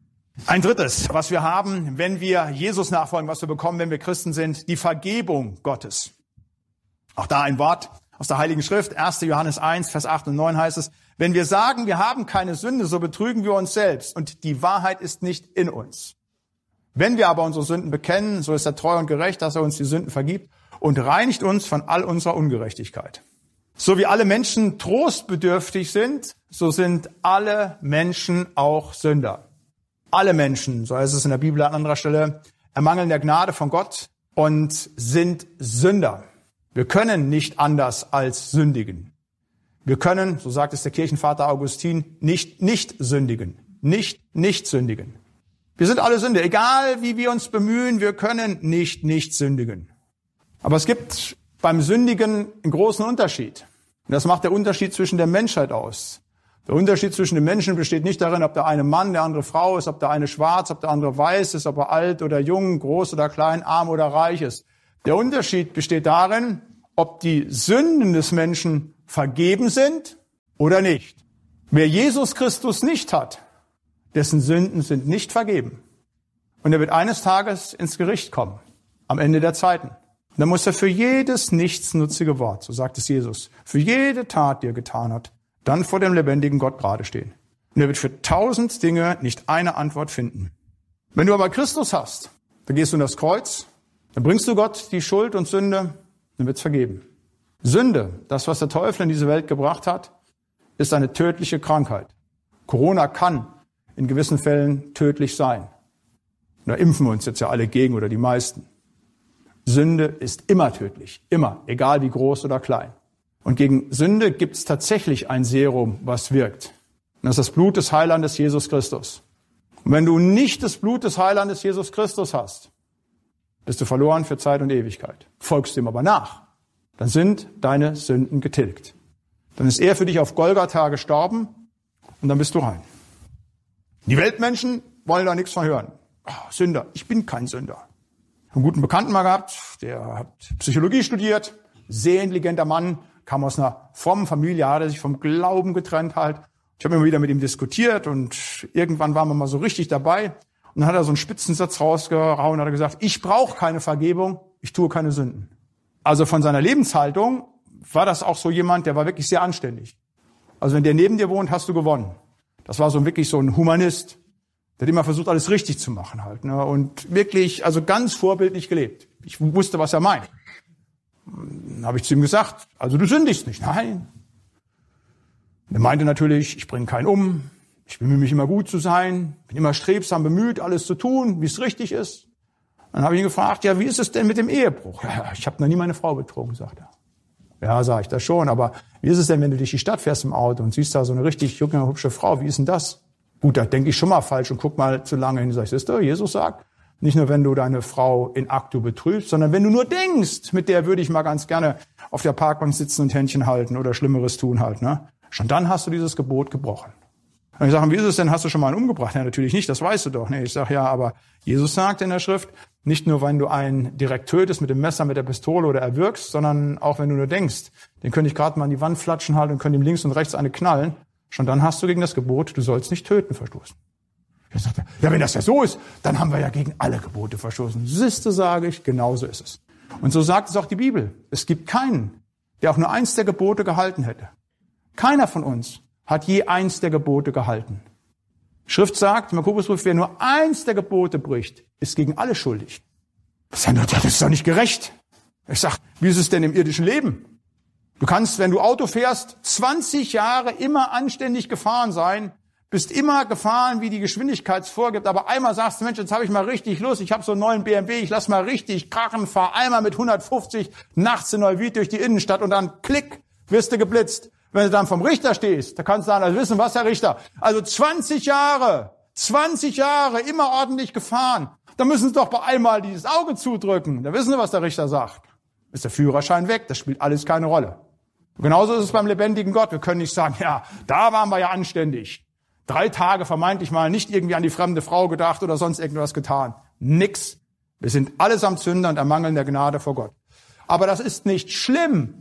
Ein drittes, was wir haben, wenn wir Jesus nachfolgen, was wir bekommen, wenn wir Christen sind, die Vergebung Gottes. Auch da ein Wort aus der Heiligen Schrift, 1. Johannes 1, Vers 8 und 9 heißt es, wenn wir sagen, wir haben keine Sünde, so betrügen wir uns selbst und die Wahrheit ist nicht in uns. Wenn wir aber unsere Sünden bekennen, so ist er treu und gerecht, dass er uns die Sünden vergibt und reinigt uns von all unserer Ungerechtigkeit. So wie alle Menschen trostbedürftig sind, so sind alle Menschen auch Sünder. Alle Menschen, so heißt es in der Bibel an anderer Stelle, ermangeln der Gnade von Gott und sind Sünder. Wir können nicht anders als sündigen. Wir können, so sagt es der Kirchenvater Augustin, nicht sündigen. Nicht sündigen. Wir sind alle Sünder. Egal wie wir uns bemühen, wir können nicht sündigen. Aber es gibt beim Sündigen einen großen Unterschied. Und das macht der Unterschied zwischen der Menschheit aus. Der Unterschied zwischen den Menschen besteht nicht darin, ob der eine Mann, der andere Frau ist, ob der eine schwarz, ob der andere weiß ist, ob er alt oder jung, groß oder klein, arm oder reich ist. Der Unterschied besteht darin, ob die Sünden des Menschen vergeben sind oder nicht. Wer Jesus Christus nicht hat, dessen Sünden sind nicht vergeben. Und er wird eines Tages ins Gericht kommen, am Ende der Zeiten. Und dann muss er für jedes nichtsnutzige Wort, so sagt es Jesus, für jede Tat, die er getan hat, dann vor dem lebendigen Gott gerade stehen. Und er wird für 1000 Dinge nicht eine Antwort finden. Wenn du aber Christus hast, dann gehst du in das Kreuz, dann bringst du Gott die Schuld und Sünde, dann wird's vergeben. Sünde, das, was der Teufel in diese Welt gebracht hat, ist eine tödliche Krankheit. Corona kann in gewissen Fällen tödlich sein. Da impfen wir uns jetzt ja alle gegen oder die meisten. Sünde ist immer tödlich, immer, egal wie groß oder klein. Und gegen Sünde gibt es tatsächlich ein Serum, was wirkt. Und das ist das Blut des Heilandes Jesus Christus. Und wenn du nicht das Blut des Heilandes Jesus Christus hast, bist du verloren für Zeit und Ewigkeit. Folgst du ihm aber nach, dann sind deine Sünden getilgt. Dann ist er für dich auf Golgatha gestorben und dann bist du rein. Die Weltmenschen wollen da nichts von hören. Sünder, ich bin kein Sünder. Einen guten Bekannten mal gehabt, der hat Psychologie studiert, sehr intelligenter Mann, kam aus einer frommen Familie, hat sich vom Glauben getrennt halt. Ich habe immer wieder mit ihm diskutiert und irgendwann waren wir mal so richtig dabei. Und dann hat er so einen Spitzensatz rausgehauen, hat er gesagt, ich brauche keine Vergebung, ich tue keine Sünden. Also von seiner Lebenshaltung war das auch so jemand, der war wirklich sehr anständig. Also wenn der neben dir wohnt, hast du gewonnen. Das war so wirklich so ein Humanist, der hat immer versucht, alles richtig zu machen halt, ne? Und wirklich, also ganz vorbildlich gelebt. Ich wusste, was er meint. Dann habe ich zu ihm gesagt, also du sündigst nicht. Nein. Er meinte natürlich, ich bringe keinen um, ich bemühe mich immer gut zu sein, bin immer strebsam bemüht, alles zu tun, wie es richtig ist. Dann habe ich ihn gefragt, ja, wie ist es denn mit dem Ehebruch? Ja, ich habe noch nie meine Frau betrogen, sagt er. Ja, sage ich das schon, aber wie ist es denn, wenn du durch die Stadt fährst im Auto und siehst da so eine richtig junge, hübsche Frau, wie ist denn das? Gut, da denke ich schon mal falsch und guck mal zu lange hin. Sag ich, siehst du, Jesus sagt, nicht nur, wenn du deine Frau in actu betrübst, sondern wenn du nur denkst, mit der würde ich mal ganz gerne auf der Parkbank sitzen und Händchen halten oder Schlimmeres tun halt, ne? Schon dann hast du dieses Gebot gebrochen. Und ich sage, wie ist es denn, hast du schon mal einen umgebracht? Ja, natürlich nicht, das weißt du doch. Nee, ich sage, ja, aber Jesus sagt in der Schrift, nicht nur, wenn du einen direkt tötest mit dem Messer, mit der Pistole oder erwürgst, sondern auch, wenn du nur denkst, den könnte ich gerade mal an die Wand flatschen halten und könnte ihm links und rechts eine knallen. Schon dann hast du gegen das Gebot, du sollst nicht töten, verstoßen. Ich sagte, ja, wenn das ja so ist, dann haben wir ja gegen alle Gebote verstoßen. Siehste, sage ich, genauso ist es. Und so sagt es auch die Bibel. Es gibt keinen, der auch nur eins der Gebote gehalten hätte. Keiner von uns hat je eins der Gebote gehalten. Schrift sagt, im Jakobusbrief, wer nur eins der Gebote bricht, ist gegen alle schuldig. Das ist doch nicht gerecht. Ich sag, wie ist es denn im irdischen Leben? Du kannst, wenn du Auto fährst, 20 Jahre immer anständig gefahren sein, bist immer gefahren, wie die Geschwindigkeit es vorgibt, aber einmal sagst du, Mensch, jetzt habe ich mal richtig Lust, ich habe so einen neuen BMW, ich lass mal richtig krachen, fahr einmal mit 150 nachts in Neuwied durch die Innenstadt und dann klick, wirst du geblitzt. Wenn du dann vom Richter stehst, da kannst du dann wissen, was der Richter. Also 20 Jahre immer ordentlich gefahren. Da müssen sie doch bei einmal dieses Auge zudrücken. Da wissen sie, was der Richter sagt. Ist der Führerschein weg, das spielt alles keine Rolle. Und genauso ist es beim lebendigen Gott. Wir können nicht sagen, ja, da waren wir ja anständig. 3 Tage vermeintlich mal nicht irgendwie an die fremde Frau gedacht oder sonst irgendwas getan. Nix. Wir sind allesamt Sünder und ermangeln der Gnade vor Gott. Aber das ist nicht schlimm,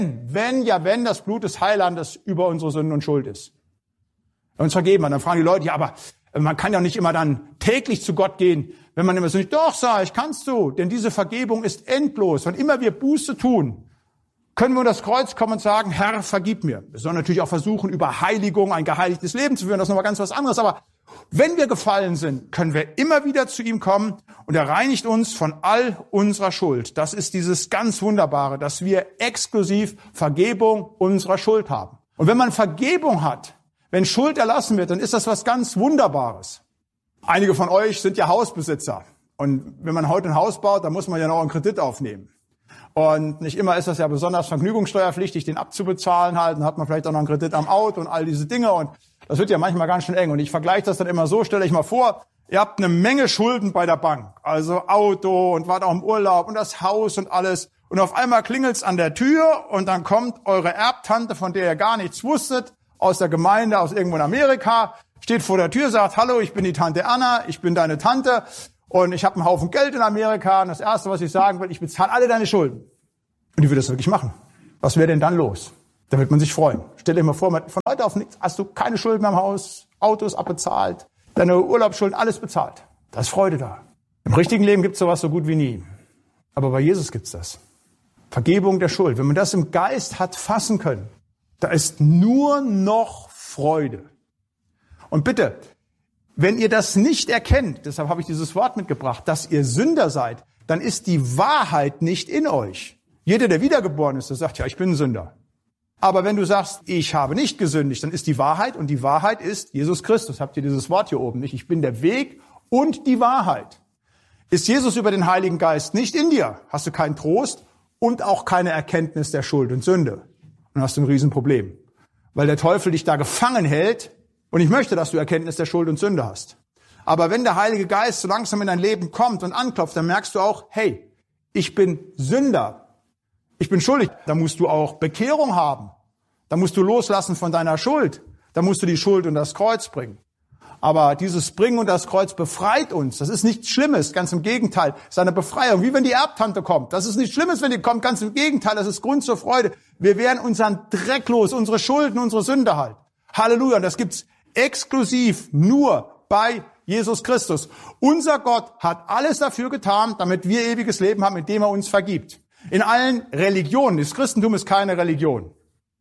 wenn das Blut des Heilandes über unsere Sünden und Schuld ist. Uns vergeben. Und dann fragen die Leute, ja, aber man kann ja nicht immer dann täglich zu Gott gehen, wenn man immer so nicht, doch, sag ich, kannst du, denn diese Vergebung ist endlos. Wann immer wir Buße tun, können wir unter das Kreuz kommen und sagen, Herr, vergib mir. Wir sollen natürlich auch versuchen, über Heiligung ein geheiligtes Leben zu führen. Das ist nochmal ganz was anderes. Aber wenn wir gefallen sind, können wir immer wieder zu ihm kommen und er reinigt uns von all unserer Schuld. Das ist dieses ganz Wunderbare, dass wir exklusiv Vergebung unserer Schuld haben. Und wenn man Vergebung hat, wenn Schuld erlassen wird, dann ist das was ganz Wunderbares. Einige von euch sind ja Hausbesitzer. Und wenn man heute ein Haus baut, dann muss man ja noch einen Kredit aufnehmen. Und nicht immer ist das ja besonders vergnügungssteuerpflichtig, den abzubezahlen halt. Dann hat man vielleicht auch noch einen Kredit am Auto und all diese Dinge. Und das wird ja manchmal ganz schön eng. Und ich vergleiche das dann immer so, stelle ich mal vor, ihr habt eine Menge Schulden bei der Bank. Also Auto und wart auch im Urlaub und das Haus und alles. Und auf einmal klingelt's an der Tür und dann kommt eure Erbtante, von der ihr gar nichts wusstet, aus der Gemeinde, aus irgendwo in Amerika, steht vor der Tür, sagt, hallo, ich bin die Tante Anna, ich bin deine Tante. und ich habe einen Haufen Geld in Amerika und das Erste, was ich sagen will, ich bezahle alle deine Schulden. Und die würde das wirklich machen. Was wäre denn dann los? Da wird man sich freuen. Stell dir mal vor, von heute auf nichts hast du keine Schulden mehr im Haus, Auto ist abbezahlt, deine Urlaubsschulden, alles bezahlt. Da ist Freude da. Im richtigen Leben gibt es sowas so gut wie nie. Aber bei Jesus gibt's das. Vergebung der Schuld. Wenn man das im Geist hat fassen können, da ist nur noch Freude. Und bitte, wenn ihr das nicht erkennt, deshalb habe ich dieses Wort mitgebracht, dass ihr Sünder seid, dann ist die Wahrheit nicht in euch. Jeder, der wiedergeboren ist, der sagt, ja, ich bin ein Sünder. Aber wenn du sagst, ich habe nicht gesündigt, dann ist die Wahrheit, und die Wahrheit ist Jesus Christus. Habt ihr dieses Wort hier oben nicht? Ich bin der Weg und die Wahrheit. Ist Jesus über den Heiligen Geist nicht in dir, hast du keinen Trost und auch keine Erkenntnis der Schuld und Sünde. Dann hast du ein Riesenproblem. Weil der Teufel dich da gefangen hält, und ich möchte, dass du Erkenntnis der Schuld und Sünde hast. Aber wenn der Heilige Geist so langsam in dein Leben kommt und anklopft, dann merkst du auch, hey, ich bin Sünder. Ich bin schuldig. Da musst du auch Bekehrung haben. Da musst du loslassen von deiner Schuld. Da musst du die Schuld und das Kreuz bringen. Aber dieses Bringen und das Kreuz befreit uns. Das ist nichts Schlimmes, ganz im Gegenteil. Es ist eine Befreiung, wie wenn die Erbtante kommt. Das ist nichts Schlimmes, wenn die kommt, ganz im Gegenteil. Das ist Grund zur Freude. Wir werden unseren Dreck los, unsere Schulden, unsere Sünde halt. Halleluja. Und das gibt's exklusiv nur bei Jesus Christus. Unser Gott hat alles dafür getan, damit wir ewiges Leben haben, indem er uns vergibt. In allen Religionen, das Christentum ist keine Religion.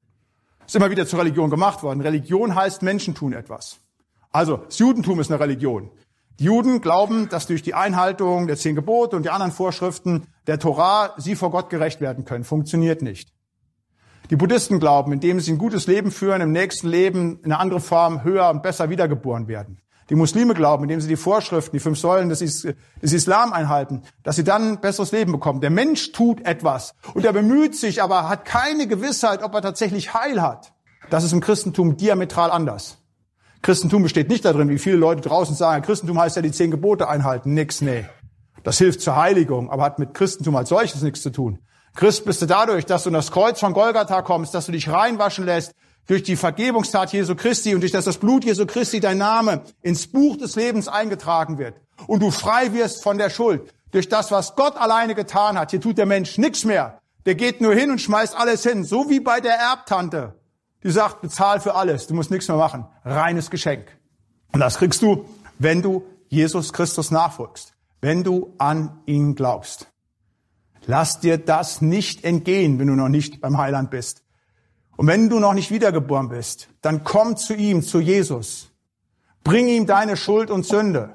Ist immer wieder zur Religion gemacht worden. Religion heißt, Menschen tun etwas. Also, das Judentum ist eine Religion. Die Juden glauben, dass durch die Einhaltung der 10 Gebote und die anderen Vorschriften der Torah sie vor Gott gerecht werden können. Funktioniert nicht. Die Buddhisten glauben, indem sie ein gutes Leben führen, im nächsten Leben in einer anderen Form höher und besser wiedergeboren werden. Die Muslime glauben, indem sie die Vorschriften, die 5 Säulen des Islam einhalten, dass sie dann ein besseres Leben bekommen. Der Mensch tut etwas und er bemüht sich, aber hat keine Gewissheit, ob er tatsächlich Heil hat. Das ist im Christentum diametral anders. Christentum besteht nicht darin, wie viele Leute draußen sagen, Christentum heißt ja die 10 Gebote einhalten. Nix, nee. Das hilft zur Heiligung, aber hat mit Christentum als solches nichts zu tun. Christ bist du dadurch, dass du in das Kreuz von Golgatha kommst, dass du dich reinwaschen lässt, durch die Vergebungstat Jesu Christi und durch das Blut Jesu Christi dein Name ins Buch des Lebens eingetragen wird und du frei wirst von der Schuld. Durch das, was Gott alleine getan hat, hier tut der Mensch nichts mehr. Der geht nur hin und schmeißt alles hin, so wie bei der Erbtante. Die sagt, bezahl für alles, du musst nichts mehr machen. Reines Geschenk. Und das kriegst du, wenn du Jesus Christus nachfolgst, wenn du an ihn glaubst. Lass dir das nicht entgehen, wenn du noch nicht beim Heiland bist. Und wenn du noch nicht wiedergeboren bist, dann komm zu ihm, zu Jesus. Bring ihm deine Schuld und Sünde.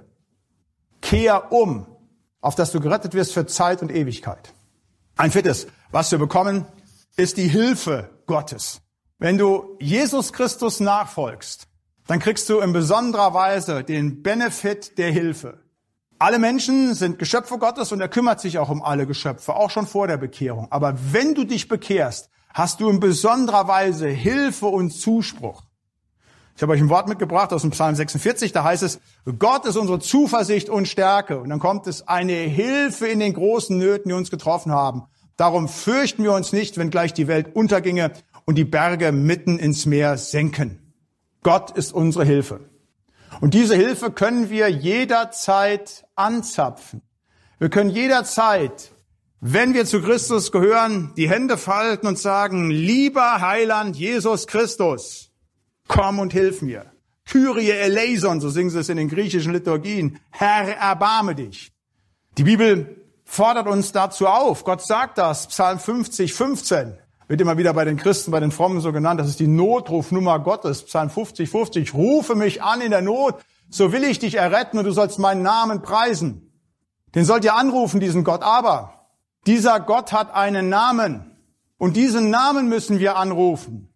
Kehr um, auf dass du gerettet wirst für Zeit und Ewigkeit. Ein 4., was wir bekommen, ist die Hilfe Gottes. Wenn du Jesus Christus nachfolgst, dann kriegst du in besonderer Weise den Benefit der Hilfe. Alle Menschen sind Geschöpfe Gottes und er kümmert sich auch um alle Geschöpfe, auch schon vor der Bekehrung. Aber wenn du dich bekehrst, hast du in besonderer Weise Hilfe und Zuspruch. Ich habe euch ein Wort mitgebracht aus dem Psalm 46, da heißt es, Gott ist unsere Zuversicht und Stärke. Und dann kommt es, eine Hilfe in den großen Nöten, die uns getroffen haben. Darum fürchten wir uns nicht, wenn gleich die Welt unterginge und die Berge mitten ins Meer senken. Gott ist unsere Hilfe. Und diese Hilfe können wir jederzeit anzapfen. Wir können jederzeit, wenn wir zu Christus gehören, die Hände falten und sagen, lieber Heiland Jesus Christus, komm und hilf mir. Kyrie eleison, so singen sie es in den griechischen Liturgien. Herr, erbarme dich. Die Bibel fordert uns dazu auf. Gott sagt das, Psalm 50, 15. Wird immer wieder bei den Christen, bei den Frommen so genannt. Das ist die Notrufnummer Gottes. Psalm 50, 50. Rufe mich an in der Not, so will ich dich erretten und du sollst meinen Namen preisen. Den sollt ihr anrufen, diesen Gott. Aber dieser Gott hat einen Namen. Und diesen Namen müssen wir anrufen.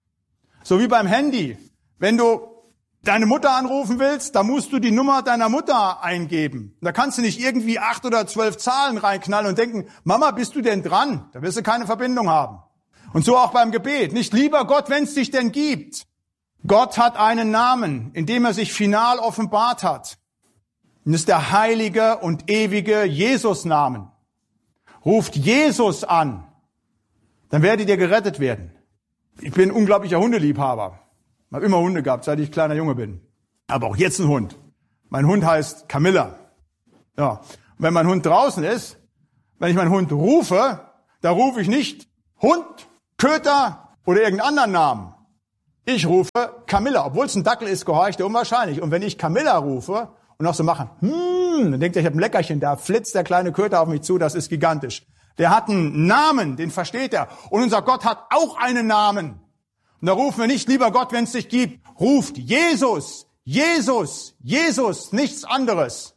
So wie beim Handy. Wenn du deine Mutter anrufen willst, dann musst du die Nummer deiner Mutter eingeben. Da kannst du nicht irgendwie 8 oder 12 Zahlen reinknallen und denken, Mama, bist du denn dran? Da wirst du keine Verbindung haben. Und so auch beim Gebet. Nicht lieber Gott, wenn es dich denn gibt. Gott hat einen Namen, in dem er sich final offenbart hat. Und das ist der heilige und ewige Jesus-Namen. Ruft Jesus an, dann werdet ihr gerettet werden. Ich bin ein unglaublicher Hundeliebhaber. Ich habe immer Hunde gehabt, seit ich kleiner Junge bin. Aber auch jetzt ein Hund. Mein Hund heißt Camilla. Ja. Und wenn mein Hund draußen ist, wenn ich meinen Hund rufe, da rufe ich nicht Hund, Köter oder irgendeinen anderen Namen. Ich rufe Camilla, obwohl es ein Dackel ist, gehorcht er unwahrscheinlich. Und wenn ich Camilla rufe und noch so mache, dann denkt er, ich habe ein Leckerchen, da flitzt der kleine Köter auf mich zu, das ist gigantisch. Der hat einen Namen, den versteht er. Und unser Gott hat auch einen Namen. Und da rufen wir nicht, lieber Gott, wenn es dich gibt, ruft Jesus, Jesus, Jesus, nichts anderes.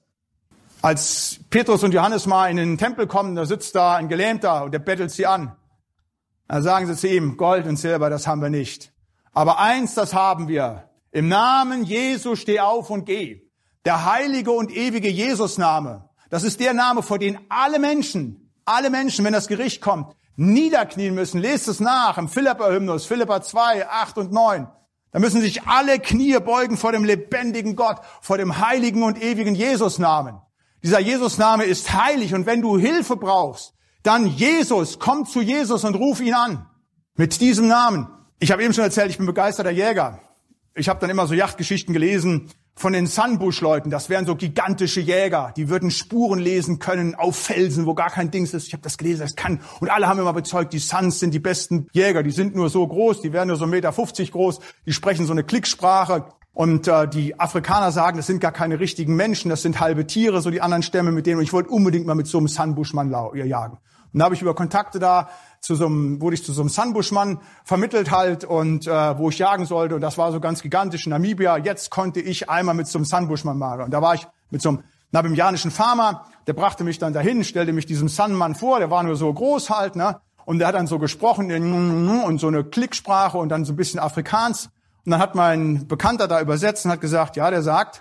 Als Petrus und Johannes mal in den Tempel kommen, da sitzt da ein Gelähmter und der bettelt sie an. Dann sagen sie zu ihm, Gold und Silber, das haben wir nicht. Aber eins, das haben wir. Im Namen Jesu steh auf und geh. Der heilige und ewige Jesus-Name, das ist der Name, vor dem alle Menschen, wenn das Gericht kommt, niederknien müssen. Lest es nach im Philipper-Hymnus, Philipper 2, 8 und 9. Da müssen sich alle Knie beugen vor dem lebendigen Gott, vor dem heiligen und ewigen Jesus-Namen. Dieser Jesus-Name ist heilig und wenn du Hilfe brauchst, dann Jesus, komm zu Jesus und ruf ihn an. Mit diesem Namen. Ich habe eben schon erzählt, ich bin begeisterter Jäger. Ich habe dann immer so Jagdgeschichten gelesen von den Sunbush-Leuten. Das wären so gigantische Jäger. Die würden Spuren lesen können auf Felsen, wo gar kein Dings ist. Ich habe das gelesen, das kann. Und alle haben immer bezeugt, die Suns sind die besten Jäger. Die sind nur so groß, die werden nur so 1,50 Meter groß. Die sprechen so eine Klicksprache. Und die Afrikaner sagen, das sind gar keine richtigen Menschen, das sind halbe Tiere, so die anderen Stämme mit denen. Und ich wollte unbedingt mal mit so einem Sunbush-Mann jagen. Und da habe ich über Kontakte da wurde ich zu so einem Sunbush-Mann vermittelt halt und wo ich jagen sollte. Und das war so ganz gigantisch in Namibia. Jetzt konnte ich einmal mit so einem Sunbush-Mann jagen. Und da war ich mit so einem namibianischen Farmer, der brachte mich dann dahin, stellte mich diesem Sun-Mann vor, der war nur so groß halt, ne? Und der hat dann so gesprochen und so eine Klicksprache und dann so ein bisschen Afrikaans. Und dann hat mein Bekannter da übersetzt und hat gesagt, ja, der sagt,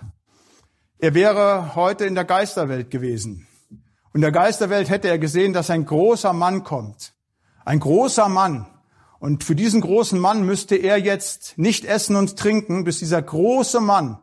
er wäre heute in der Geisterwelt gewesen. Und in der Geisterwelt hätte er gesehen, dass ein großer Mann kommt. Ein großer Mann. Und für diesen großen Mann müsste er jetzt nicht essen und trinken, bis dieser große Mann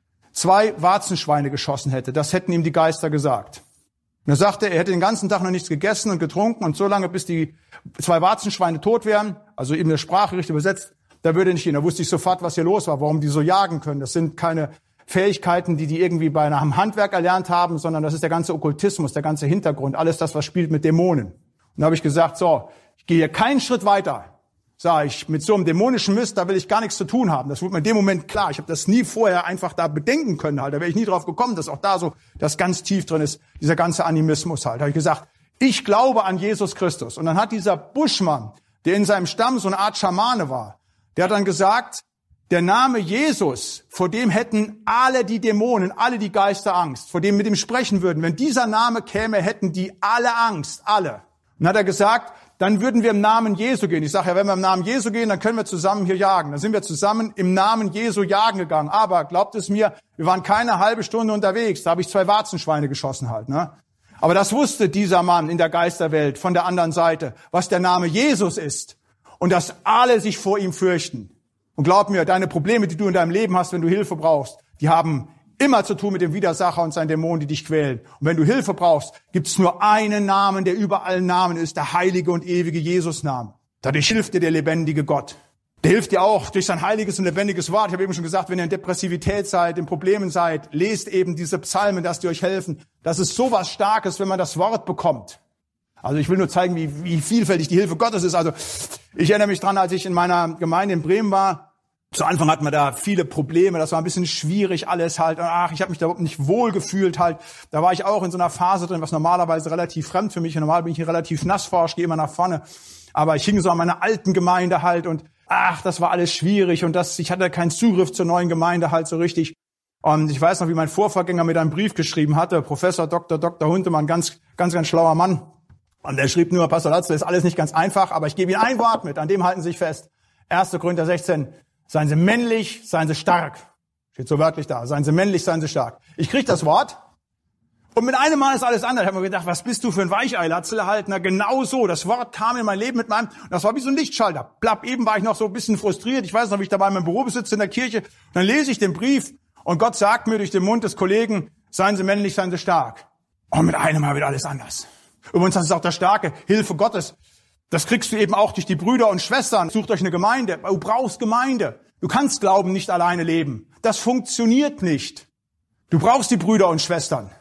2 Warzenschweine geschossen hätte. Das hätten ihm die Geister gesagt. Und er sagte, er hätte den ganzen Tag noch nichts gegessen und getrunken und so lange, bis die 2 Warzenschweine tot wären, also eben der Sprache richtig übersetzt, da würde er nicht gehen. Da wusste ich sofort, was hier los war, warum die so jagen können. Das sind keine Fähigkeiten, die irgendwie bei einem Handwerk erlernt haben, sondern das ist der ganze Okkultismus, der ganze Hintergrund, alles das, was spielt mit Dämonen. Und da habe ich gesagt, so, ich gehe hier keinen Schritt weiter. Sag ich, mit so einem dämonischen Mist, da will ich gar nichts zu tun haben. Das wurde mir in dem Moment klar. Ich habe das nie vorher einfach da bedenken können halt. Da wäre ich nie drauf gekommen, dass auch da so das ganz tief drin ist, dieser ganze Animismus halt. Da habe ich gesagt, ich glaube an Jesus Christus. Und dann hat dieser Buschmann, der in seinem Stamm so eine Art Schamane war, der hat dann gesagt, der Name Jesus, vor dem hätten alle die Dämonen, alle die Geister Angst, vor dem mit ihm sprechen würden. Wenn dieser Name käme, hätten die alle Angst, alle. Und dann hat er gesagt, dann würden wir im Namen Jesu gehen. Ich sage ja, wenn wir im Namen Jesu gehen, dann können wir zusammen hier jagen. Dann sind wir zusammen im Namen Jesu jagen gegangen. Aber glaubt es mir, wir waren keine halbe Stunde unterwegs. Da habe ich 2 Warzenschweine geschossen halt, ne? Aber das wusste dieser Mann in der Geisterwelt von der anderen Seite, was der Name Jesus ist. Und dass alle sich vor ihm fürchten. Und glaub mir, deine Probleme, die du in deinem Leben hast, wenn du Hilfe brauchst, die haben immer zu tun mit dem Widersacher und seinen Dämonen, die dich quälen. Und wenn du Hilfe brauchst, gibt es nur einen Namen, der über allen Namen ist, der heilige und ewige Jesus-Name. Dadurch hilft dir der lebendige Gott. Der hilft dir auch durch sein heiliges und lebendiges Wort. Ich habe eben schon gesagt, wenn ihr in Depressivität seid, in Problemen seid, lest eben diese Psalmen, dass die euch helfen. Das ist sowas Starkes, wenn man das Wort bekommt. Also ich will nur zeigen, wie vielfältig die Hilfe Gottes ist. Also ich erinnere mich dran, als ich in meiner Gemeinde in Bremen war. Zu Anfang hatten wir da viele Probleme, das war ein bisschen schwierig alles halt. Ich habe mich da überhaupt nicht wohl gefühlt halt. Da war ich auch in so einer Phase drin, was normalerweise relativ fremd für mich ist. Normal bin ich hier relativ nassforsch, gehe immer nach vorne. Aber ich hing so an meiner alten Gemeinde halt und das war alles schwierig und ich hatte keinen Zugriff zur neuen Gemeinde halt so richtig. Und ich weiß noch, wie mein Vorvorgänger mir da einen Brief geschrieben hatte, Professor Dr. Huntemann, ganz schlauer Mann. Und der schrieb nur, Pastor Latzel, ist alles nicht ganz einfach, aber ich gebe Ihnen ein Wort mit, an dem halten Sie sich fest. 1. Korinther 16, seien Sie männlich, seien Sie stark. Steht so wörtlich da, seien Sie männlich, seien Sie stark. Ich krieg das Wort und mit einem Mal ist alles anders. Ich habe mir gedacht, was bist du für ein Weichei, Latzel halt? Na genau so, das Wort kam in mein Leben und das war wie so ein Lichtschalter. Eben war ich noch so ein bisschen frustriert. Ich weiß noch, wie ich dabei in meinem Büro sitze in der Kirche. Und dann lese ich den Brief und Gott sagt mir durch den Mund des Kollegen, seien Sie männlich, seien Sie stark. Und mit einem Mal wird alles anders. Übrigens, das ist auch das Starke, Hilfe Gottes. Das kriegst du eben auch durch die Brüder und Schwestern. Sucht euch eine Gemeinde. Du brauchst Gemeinde. Du kannst Glauben nicht alleine leben. Das funktioniert nicht. Du brauchst die Brüder und Schwestern.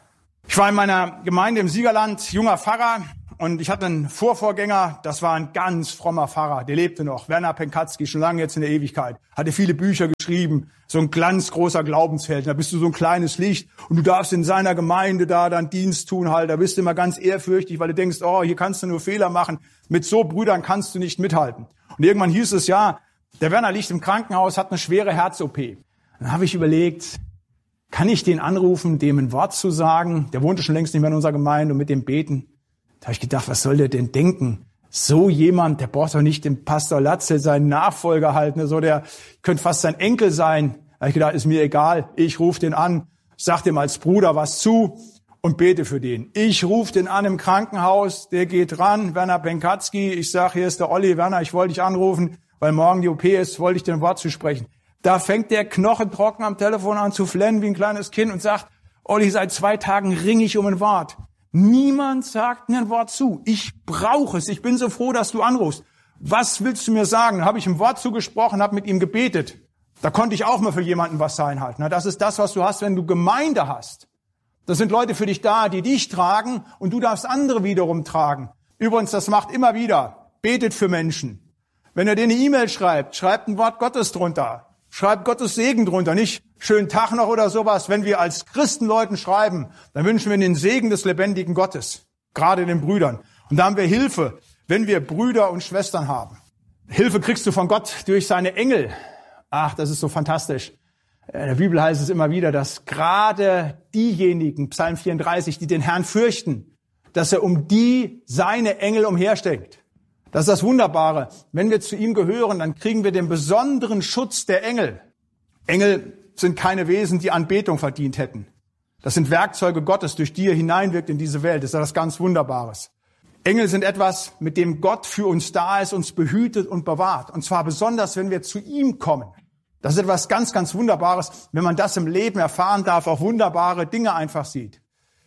Ich war in meiner Gemeinde im Siegerland, junger Pfarrer, und ich hatte einen Vorvorgänger, das war ein ganz frommer Pfarrer, der lebte noch, Werner Penkatzky, schon lange jetzt in der Ewigkeit, hatte viele Bücher geschrieben, so ein ganz großer Glaubensheld, da bist du so ein kleines Licht und du darfst in seiner Gemeinde da dann Dienst tun halt, da bist du immer ganz ehrfürchtig, weil du denkst, oh, hier kannst du nur Fehler machen, mit so Brüdern kannst du nicht mithalten. Und irgendwann hieß es, ja, der Werner liegt im Krankenhaus, hat eine schwere Herz-OP. Dann habe ich überlegt, kann ich den anrufen, dem ein Wort zu sagen? Der wohnte schon längst nicht mehr in unserer Gemeinde und mit dem beten. Da habe ich gedacht, was soll der denn denken? So jemand, der braucht doch nicht den Pastor Latzel, seinen Nachfolger halten. So, der könnte fast sein Enkel sein. Da habe ich gedacht, ist mir egal. Ich rufe den an, sag dem als Bruder was zu und bete für den. Ich rufe den an im Krankenhaus, der geht ran, Werner Penkatzky. Ich sage, hier ist der Olli, Werner, ich wollte dich anrufen, weil morgen die OP ist, wollte ich dir ein Wort zu sprechen. Da fängt der knochentrocken am Telefon an zu flennen wie ein kleines Kind und sagt, Olli, seit 2 Tagen ringe ich um ein Wort. Niemand sagt mir ein Wort zu. Ich brauche es. Ich bin so froh, dass du anrufst. Was willst du mir sagen? Dann habe ich ein Wort zugesprochen, habe mit ihm gebetet. Da konnte ich auch mal für jemanden was sein halt. Das ist das, was du hast, wenn du Gemeinde hast. Das sind Leute für dich da, die dich tragen und du darfst andere wiederum tragen. Übrigens, das macht immer wieder. Betet für Menschen. Wenn er dir eine E-Mail schreibt, schreibt ein Wort Gottes drunter. Schreibt Gottes Segen drunter, nicht schönen Tag noch oder sowas. Wenn wir als Christen Leuten schreiben, dann wünschen wir den Segen des lebendigen Gottes, gerade den Brüdern. Und da haben wir Hilfe, wenn wir Brüder und Schwestern haben. Hilfe kriegst du von Gott durch seine Engel. Ach, das ist so fantastisch. In der Bibel heißt es immer wieder, dass gerade diejenigen, Psalm 34, die den Herrn fürchten, dass er um die seine Engel umhersteckt. Das ist das Wunderbare. Wenn wir zu ihm gehören, dann kriegen wir den besonderen Schutz der Engel. Engel sind keine Wesen, die Anbetung verdient hätten. Das sind Werkzeuge Gottes, durch die er hineinwirkt in diese Welt. Das ist etwas ganz Wunderbares. Engel sind etwas, mit dem Gott für uns da ist, uns behütet und bewahrt. Und zwar besonders, wenn wir zu ihm kommen. Das ist etwas ganz, ganz Wunderbares, wenn man das im Leben erfahren darf, auch wunderbare Dinge einfach sieht.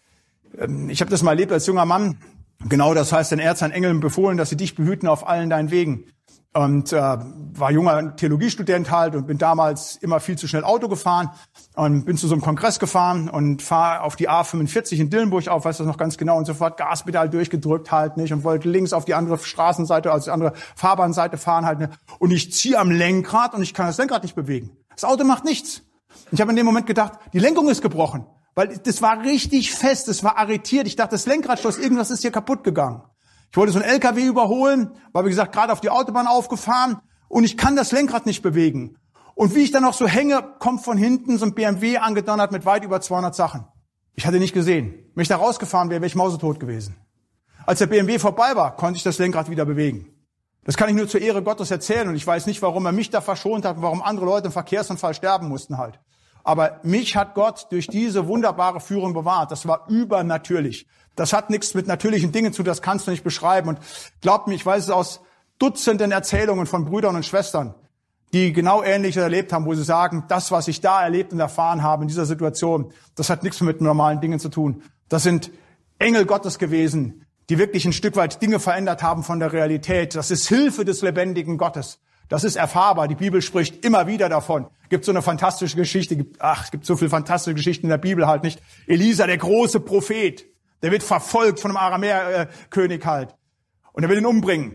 Ich habe das mal erlebt als junger Mann. Genau, das heißt, denn er hat seinen Engeln befohlen, dass sie dich behüten auf allen deinen Wegen. Und war junger Theologiestudent halt und bin damals immer viel zu schnell Auto gefahren und bin zu so einem Kongress gefahren und fahre auf die A45 in Dillenburg auf, weiß das noch ganz genau, und sofort Gaspedal durchgedrückt halt nicht und wollte links auf die andere Straßenseite, also die andere Fahrbahnseite fahren halt nicht. Und ich ziehe am Lenkrad und ich kann das Lenkrad nicht bewegen. Das Auto macht nichts. Und ich habe in dem Moment gedacht, die Lenkung ist gebrochen. Weil das war richtig fest, das war arretiert. Ich dachte, das Lenkradschloss, irgendwas ist hier kaputt gegangen. Ich wollte so einen LKW überholen, war wie gesagt gerade auf die Autobahn aufgefahren und ich kann das Lenkrad nicht bewegen. Und wie ich dann noch so hänge, kommt von hinten so ein BMW angedonnert mit weit über 200 Sachen. Ich hatte nicht gesehen. Wenn ich da rausgefahren wäre, wäre ich mausetot gewesen. Als der BMW vorbei war, konnte ich das Lenkrad wieder bewegen. Das kann ich nur zur Ehre Gottes erzählen und ich weiß nicht, warum er mich da verschont hat und warum andere Leute im Verkehrsunfall sterben mussten halt. Aber mich hat Gott durch diese wunderbare Führung bewahrt. Das war übernatürlich. Das hat nichts mit natürlichen Dingen zu tun, das kannst du nicht beschreiben. Und glaubt mir, ich weiß es aus Dutzenden Erzählungen von Brüdern und Schwestern, die genau Ähnliches erlebt haben, wo sie sagen, das, was ich da erlebt und erfahren habe in dieser Situation, das hat nichts mit normalen Dingen zu tun. Das sind Engel Gottes gewesen, die wirklich ein Stück weit Dinge verändert haben von der Realität. Das ist Hilfe des lebendigen Gottes. Das ist erfahrbar. Die Bibel spricht immer wieder davon. Gibt so eine fantastische Geschichte. Es gibt so viele fantastische Geschichten in der Bibel halt nicht. Elisa, der große Prophet, der wird verfolgt von einem Aramäerkönig halt. Und er will ihn umbringen.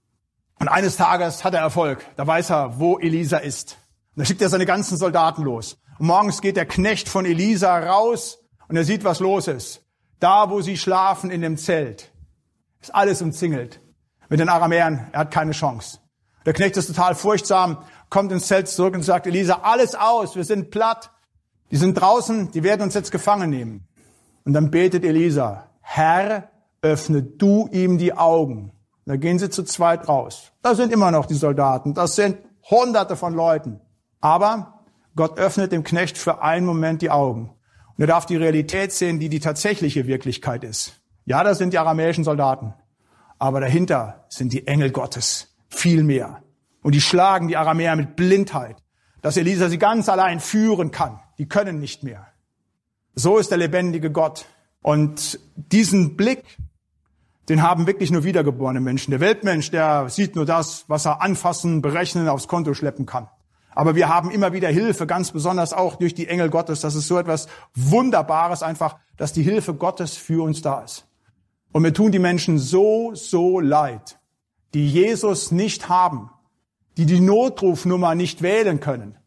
Und eines Tages hat er Erfolg. Da weiß er, wo Elisa ist. Und da schickt er seine ganzen Soldaten los. Und morgens geht der Knecht von Elisa raus und er sieht, was los ist. Da, wo sie schlafen in dem Zelt, ist alles umzingelt. Mit den Aramäern, er hat keine Chance. Der Knecht ist total furchtsam, kommt ins Zelt zurück und sagt, Elisa, alles aus, wir sind platt. Die sind draußen, die werden uns jetzt gefangen nehmen. Und dann betet Elisa, Herr, öffne du ihm die Augen. Und da gehen sie zu zweit raus. Da sind immer noch die Soldaten, das sind Hunderte von Leuten. Aber Gott öffnet dem Knecht für einen Moment die Augen. Und er darf die Realität sehen, die tatsächliche Wirklichkeit ist. Ja, das sind die aramäischen Soldaten. Aber dahinter sind die Engel Gottes. Viel mehr. Und die schlagen die Aramäer mit Blindheit, dass Elisa sie ganz allein führen kann. Die können nicht mehr. So ist der lebendige Gott. Und diesen Blick, den haben wirklich nur wiedergeborene Menschen. Der Weltmensch, der sieht nur das, was er anfassen, berechnen, aufs Konto schleppen kann. Aber wir haben immer wieder Hilfe, ganz besonders auch durch die Engel Gottes. Das ist so etwas Wunderbares einfach, dass die Hilfe Gottes für uns da ist. Und mir tun die Menschen so leid, die Jesus nicht haben, die Notrufnummer nicht wählen können,